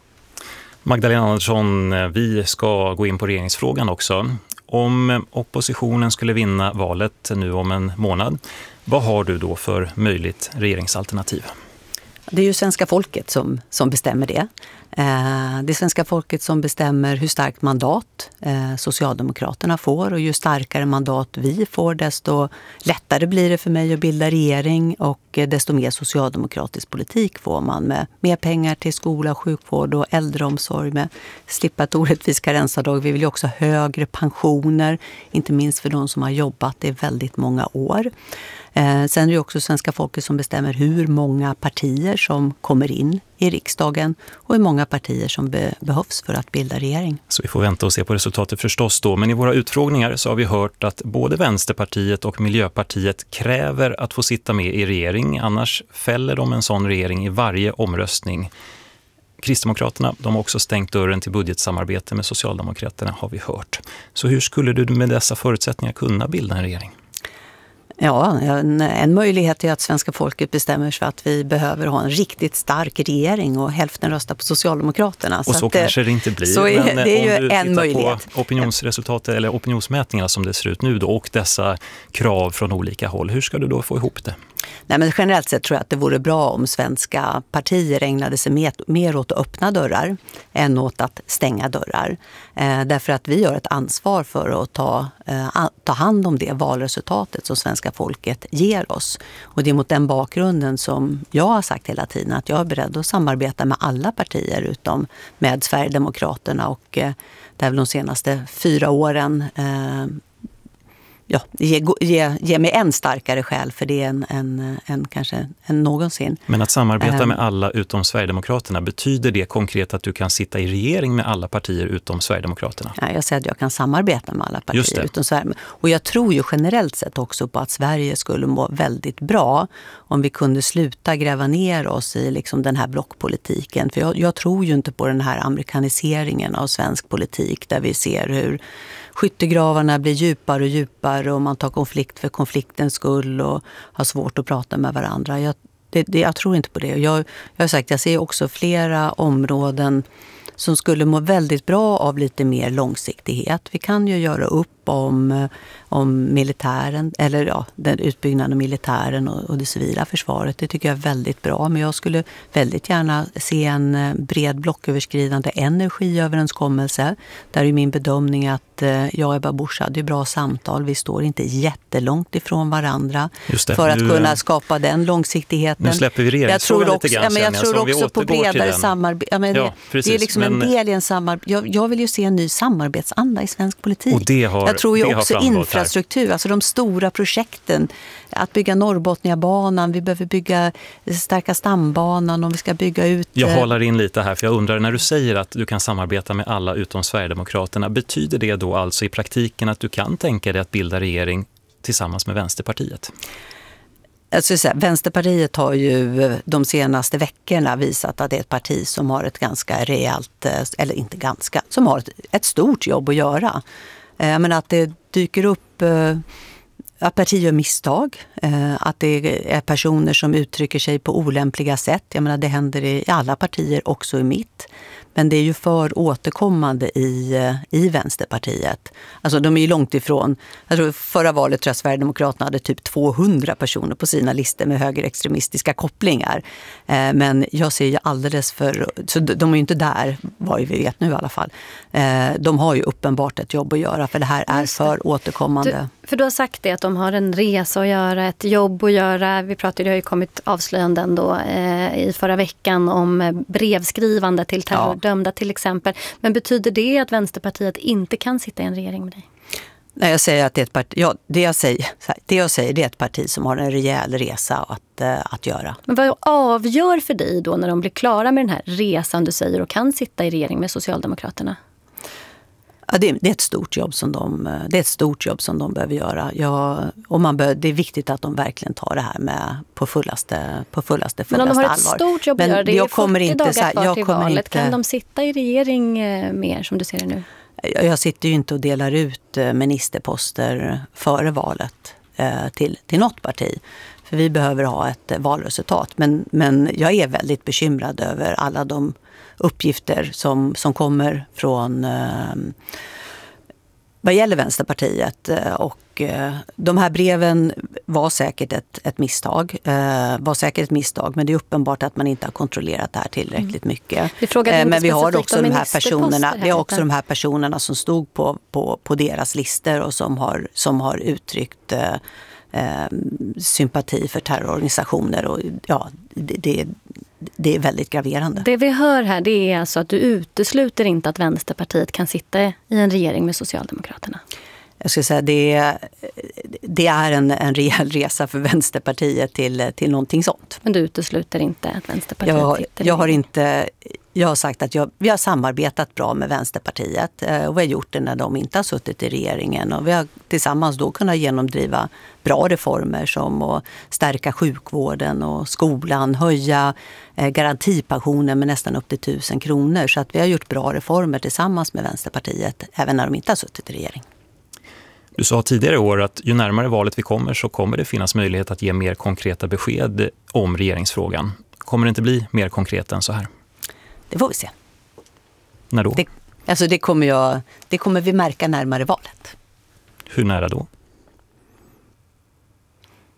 Magdalena Andersson, vi ska gå in på regeringsfrågan också. Om oppositionen skulle vinna valet nu om en månad, vad har du då för möjligt regeringsalternativ? Det är ju svenska folket som, som bestämmer det. Eh, det är svenska folket som bestämmer hur starkt mandat eh, Socialdemokraterna får. Och ju starkare mandat vi får, desto lättare blir det för mig att bilda regering. Och eh, desto mer socialdemokratisk politik får man, med mer pengar till skola, sjukvård och äldreomsorg, med slippa ett orättvist karensdag. Vi vill ju också ha högre pensioner, inte minst för de som har jobbat i väldigt många år. Eh, sen är det också svenska folket som bestämmer hur många partier som kommer in i riksdagen och hur många partier som be- behövs för att bilda regering. Så vi får vänta och se på resultatet förstås då. Men i våra utfrågningar så har vi hört att både Vänsterpartiet och Miljöpartiet kräver att få sitta med i regering. Annars fäller de en sån regering i varje omröstning. Kristdemokraterna, de har också stängt dörren till budgetsamarbete med Socialdemokraterna, har vi hört. Så hur skulle du med dessa förutsättningar kunna bilda en regering? Ja, en, en möjlighet är att svenska folket bestämmer sig för att vi behöver ha en riktigt stark regering och hälften röstar på Socialdemokraterna. Och så, så att, kanske det inte blir. Så är, men det är om ju du en möjlighet. På opinionsresultatet eller opinionsmätningarna som det ser ut nu då, och dessa krav från olika håll, hur ska du då få ihop det? Nej, men generellt sett tror jag att det vore bra om svenska partier ägnade sig mer, mer åt att öppna dörrar än åt att stänga dörrar. Eh, därför att vi har ett ansvar för att ta, eh, ta hand om det valresultatet som svenska folket ger oss. Och det är mot den bakgrunden som jag har sagt hela tiden att jag är beredd att samarbeta med alla partier utom med Sverigedemokraterna, och eh, det är väl de senaste fyra åren eh, Ja, ge, ge, ge mig en starkare skäl för det än, än, än kanske än någonsin. Men att samarbeta um, med alla utom Sverigedemokraterna, betyder det konkret att du kan sitta i regering med alla partier utom Sverigedemokraterna? Ja, jag säger att jag kan samarbeta med alla partier utom Sverige. Och jag tror ju generellt sett också på att Sverige skulle må väldigt bra om vi kunde sluta gräva ner oss i liksom den här blockpolitiken. För jag, jag tror ju inte på den här amerikaniseringen av svensk politik där vi ser hur skyttegravarna blir djupare och djupare och man tar konflikt för konfliktens skull och har svårt att prata med varandra. Jag, det, det, jag tror inte på det. Jag, jag har sagt, jag ser också flera områden som skulle må väldigt bra av lite mer långsiktighet. Vi kan ju göra upp om, om militären, eller ja, den utbyggnaden av militären och, och det civila försvaret. Det tycker jag är väldigt bra, men jag skulle väldigt gärna se en bred blocköverskridande energiöverenskommelse. Där är min bedömning att jag och Ebba Busch hade bra samtal. Vi står inte jättelångt ifrån varandra för att nu, kunna skapa den långsiktigheten. Nu släpper vi regeringsfrågan lite grann. Ja, men jag tror alltså, också på bredare samarbete. Ja, ja, det är liksom men, en del i en samarbete. Jag, jag vill ju se en ny samarbetsanda i svensk politik. Och det har, jag tror ju också infrastruktur, här. Alltså de stora projekten. Att bygga Norrbotniabanan, vi behöver bygga Starka stambanan om vi ska bygga ut. Jag håller in lite här för jag undrar, när du säger att du kan samarbeta med alla utom Sverigedemokraterna, betyder det då alltså i praktiken att du kan tänka dig att bilda regering tillsammans med Vänsterpartiet? Alltså, så här, Vänsterpartiet har ju de senaste veckorna visat att det är ett parti som har ett ganska rejält, eller inte ganska, som har ett, ett stort jobb att göra. Eh, men att det dyker upp eh, att partier gör misstag, eh, att det är personer som uttrycker sig på olämpliga sätt. Jag menar, det händer i alla partier, också i mitt. Men det är ju för återkommande i, i Vänsterpartiet. Alltså de är ju långt ifrån. Jag tror förra valet tror jag Sverigedemokraterna hade typ tvåhundra personer på sina listor med högerextremistiska kopplingar. Eh, men jag ser ju alldeles för... Så de är ju inte där, vad vi vet nu i alla fall. Eh, de har ju uppenbart ett jobb att göra för det här är för återkommande. Du, för du har sagt det att de har en resa att göra, ett jobb att göra. Vi pratade, det har ju kommit avslöjanden då eh, i förra veckan om brevskrivande till terrordömda till exempel. Men betyder det att Vänsterpartiet inte kan sitta i en regering med dig? Nej, jag säger att det är ett parti, ja, det jag säger, det jag säger det är ett parti som har en rejäl resa att, att göra. Men vad avgör för dig då när de blir klara med den här resan du säger och kan sitta i regering med Socialdemokraterna? Ja, det, det är ett stort jobb som de, det är ett stort jobb som de behöver göra. Ja, och man bör, det är viktigt att de verkligen tar det här med på fullaste, på fullaste, fullaste allvar. Men om de har ett allvar. Stort jobb att göra, det är jag kommer fyrtio inte, dagar så här, kvar jag till kommer valet. inte, kan de sitta i regering mer som du ser det nu? Jag, jag sitter ju inte och delar ut ministerposter före valet eh, till, till något parti. För vi behöver ha ett valresultat. Men, men jag är väldigt bekymrad över alla de uppgifter som, som kommer från... Eh, vad gäller Vänsterpartiet, och de här breven var säkert ett, ett misstag, var säkert ett misstag, men det är uppenbart att man inte har kontrollerat det här tillräckligt mycket. Men vi har också de här personerna, vi har också de här personerna som stod på, på, på deras listor och som har, som har uttryckt eh, sympati för terrororganisationer, och ja, det, det Det är väldigt graverande. Det vi hör här, det är alltså att du utesluter inte att Vänsterpartiet kan sitta i en regering med Socialdemokraterna. Jag skulle säga det, det är en, en rejäl resa för Vänsterpartiet till, till någonting sånt. Men du utesluter inte att Vänsterpartiet jag, sitter i jag har inte... Jag har sagt att jag, vi har samarbetat bra med Vänsterpartiet, och vi har gjort det när de inte har suttit i regeringen, och vi har tillsammans då kunnat genomdriva bra reformer som att stärka sjukvården och skolan, höja eh, garantipensionen med nästan upp till tusen kronor, så att vi har gjort bra reformer tillsammans med Vänsterpartiet även när de inte har suttit i regering. Du sa tidigare i år att ju närmare valet vi kommer så kommer det finnas möjlighet att ge mer konkreta besked om regeringsfrågan. Kommer det inte bli mer konkret än så här? Det får vi se. När då? Det, alltså det, kommer jag, det kommer vi märka närmare valet. Hur nära då?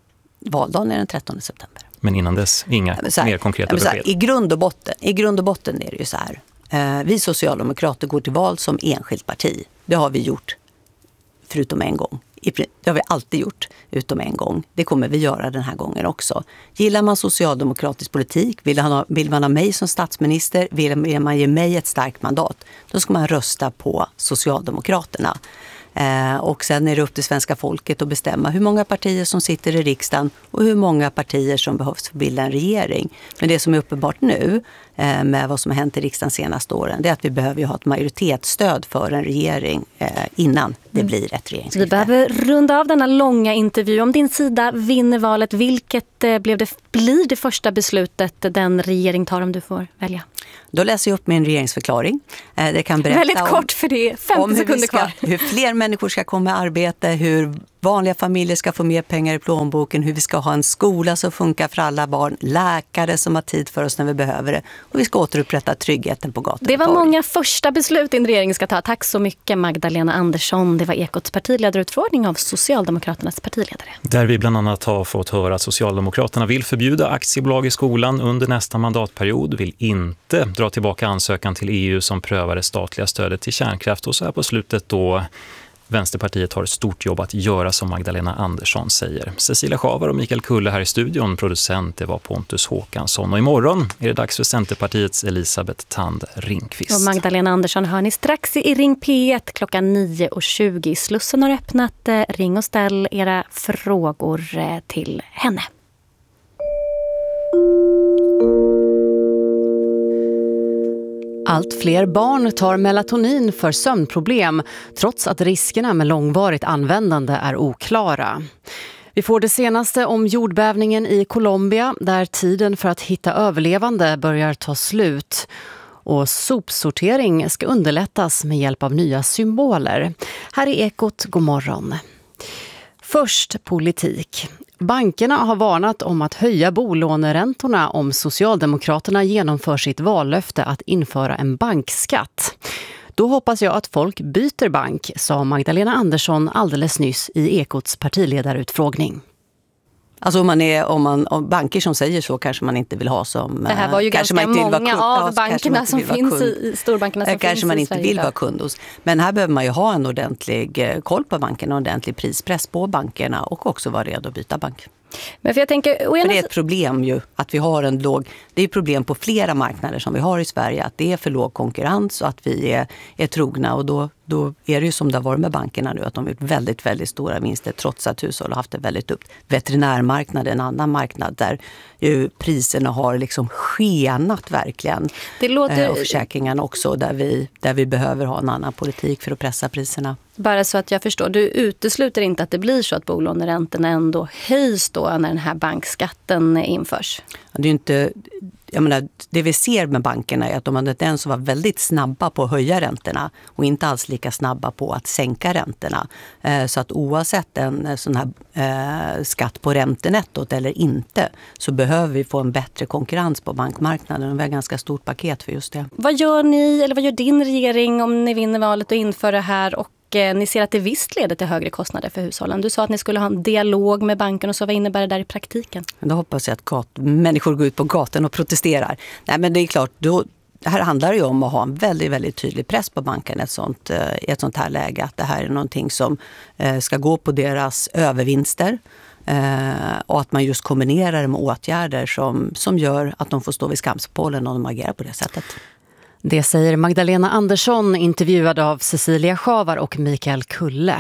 valdagen är den trettonde september. Men innan dess, inga här, mer konkreta besked? Här, i, grund och botten, I grund och botten är det ju så här. Eh, vi socialdemokrater går till val som enskilt parti. Det har vi gjort förutom en gång. Det har vi alltid gjort, utom en gång. Det kommer vi göra den här gången också. Gillar man socialdemokratisk politik, vill, ha, vill man ha mig som statsminister, vill man ge mig ett starkt mandat, då ska man rösta på Socialdemokraterna. Eh, och sen är det upp till svenska folket att bestämma hur många partier som sitter i riksdagen och hur många partier som behövs för att bilda en regering. Men det som är uppenbart nu eh, med vad som har hänt i riksdagen senaste åren, det är att vi behöver ju ha ett majoritetsstöd för en regering eh, innan det blir ett regeringsskifte. Vi behöver runda av denna långa intervju. Om din sida vinner valet, vilket eh, blev det, blir det första beslutet den regering tar om du får välja? Då läser jag upp min regeringsförklaring. Eh, det kan berätta Väldigt om, kort för det, femtio sekunder ska, kvar. Hur fler människor ska komma i arbete, hur vanliga familjer ska få mer pengar i plånboken, hur vi ska ha en skola som funkar för alla barn, läkare som har tid för oss när vi behöver det, och vi ska återupprätta tryggheten på gatan. Det var många första beslut en regering ska ta. Tack så mycket Magdalena Andersson. Det var Ekots partiledarutfrågning av Socialdemokraternas partiledare. Där vi bland annat har fått höra att Socialdemokraterna vill förbjuda aktiebolag i skolan under nästa mandatperiod, vill inte dra tillbaka ansökan till E U som prövar det statliga stödet till kärnkraft, och så här på slutet då Vänsterpartiet har ett stort jobb att göra, som Magdalena Andersson säger. Cecilia Schavar och Mikael Kulle här i studion. Producent, det var Pontus Håkansson. Och imorgon är det dags för Centerpartiets Elisabeth Thand Ringqvist. Och Magdalena Andersson hör ni strax i Ring P ett klockan nio och tjugo. Slussen har öppnat. Ring och ställ era frågor till henne. Allt fler barn tar melatonin för sömnproblem trots att riskerna med långvarigt användande är oklara. Vi får det senaste om jordbävningen i Colombia där tiden för att hitta överlevande börjar ta slut. Och sopsortering ska underlättas med hjälp av nya symboler. Här är Ekot, god morgon. Först politik. Bankerna har varnat om att höja bolåneräntorna om Socialdemokraterna genomför sitt vallöfte att införa en bankskatt. Då hoppas jag att folk byter bank, sa Magdalena Andersson alldeles nyss i Ekots partiledarutfrågning. Alltså om man är om man om banker som säger så kanske man inte vill ha som det här var ju ganska många kund, av ja, bankerna som finns i storbankerna som kanske finns man i inte Sverige vill vara kund hos. Men här behöver man ju ha en ordentlig koll på bankerna och en ordentlig prispress på bankerna och också vara redo att byta bank. Men för jag tänker, för det är ett problem ju att vi har en låg, det är ett problem på flera marknader som vi har i Sverige, att det är för låg konkurrens och att vi är, är trogna, och då, då är det ju som det har varit med bankerna nu, att de har gjort väldigt, väldigt stora vinster trots att hushåll har haft det väldigt upp. Veterinärmarknaden, en annan marknad där ju priserna har liksom skenat verkligen. Det låter... Och försäkringarna också, där vi, där vi behöver ha en annan politik för att pressa priserna. Bara så att jag förstår, du utesluter inte att det blir så att bolåneräntorna ändå höjs då när den här bankskatten införs? Det är inte, jag menar, det vi ser med bankerna är att de hade den som var väldigt snabba på att höja räntorna och inte alls lika snabba på att sänka räntorna. Så att oavsett en sån här eh, skatt på räntenettot eller inte, så behöver vi få en bättre konkurrens på bankmarknaden. Vi har ett ganska stort paket för just det. Vad gör ni, eller vad gör din regering om ni vinner valet och inför det här, och ni ser att det visst leder till högre kostnader för hushållen? Du sa att ni skulle ha en dialog med banken, och så vad innebär det där i praktiken? Då hoppas jag att gat- människor går ut på gatan och protesterar. Nej, men det är klart, då, här handlar det ju om att ha en väldigt, väldigt tydlig press på banken i ett sånt, i ett sånt här läge. Att det här är någonting som ska gå på deras övervinster. Och att man just kombinerar det med åtgärder som, som gör att de får stå vid skamspålen om de agerar på det sättet. Det säger Magdalena Andersson, intervjuad av Cecilia Schavar och Mikael Kulle.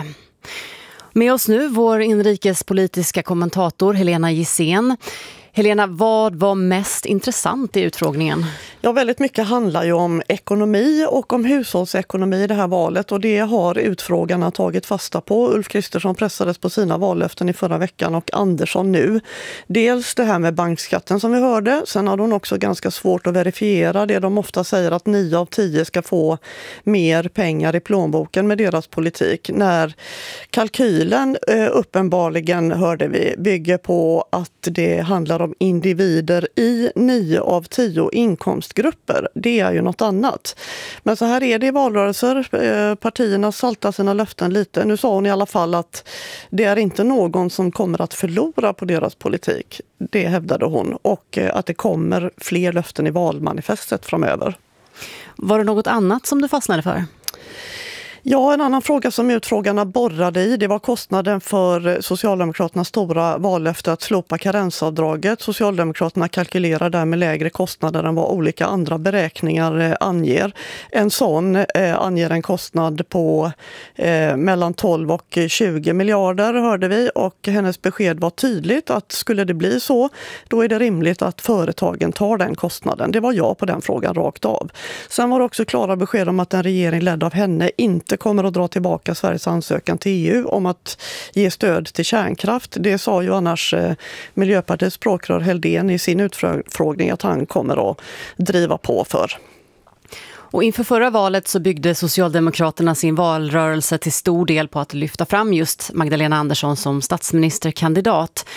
Med oss nu vår inrikespolitiska kommentator Helena Gissén. Helena, vad var mest intressant i utfrågningen? Ja, väldigt mycket handlar ju om ekonomi och om hushållsekonomi i det här valet, och det har utfrågarna tagit fasta på. Ulf Kristersson pressades på sina vallöften i förra veckan och Andersson nu. Dels det här med bankskatten som vi hörde, sen har de också ganska svårt att verifiera det de ofta säger, att nio av tio ska få mer pengar i plånboken med deras politik. När kalkylen eh, uppenbarligen, hörde vi, bygger på att det handlar handlar om individer i nio av tio inkomstgrupper. Det är ju något annat. Men så här är det i valrörelser. Partierna saltar sina löften lite. Nu sa hon i alla fall att det är inte någon som kommer att förlora på deras politik. Det hävdade hon. Och att det kommer fler löften i valmanifestet framöver. Var det något annat som du fastnade för? Ja, en annan fråga som utfrågarna borrade i, det var kostnaden för Socialdemokraternas stora vallöfte att slopa karensavdraget. Socialdemokraterna kalkylerar där med lägre kostnader än vad olika andra beräkningar anger. En sån eh, anger en kostnad på eh, mellan tolv och tjugo miljarder, hörde vi, och hennes besked var tydligt att skulle det bli så, då är det rimligt att företagen tar den kostnaden. Det var ja på den frågan rakt av. Sen var det också klara besked om att en regering ledd av henne inte kommer att dra tillbaka Sveriges ansökan till E U om att ge stöd till kärnkraft. Det sa ju annars eh, Miljöpartiets språkrör Heldén i sin utfrågning att han kommer att driva på för. Och inför förra valet så byggde Socialdemokraterna sin valrörelse till stor del på att lyfta fram just Magdalena Andersson som statsministerkandidat.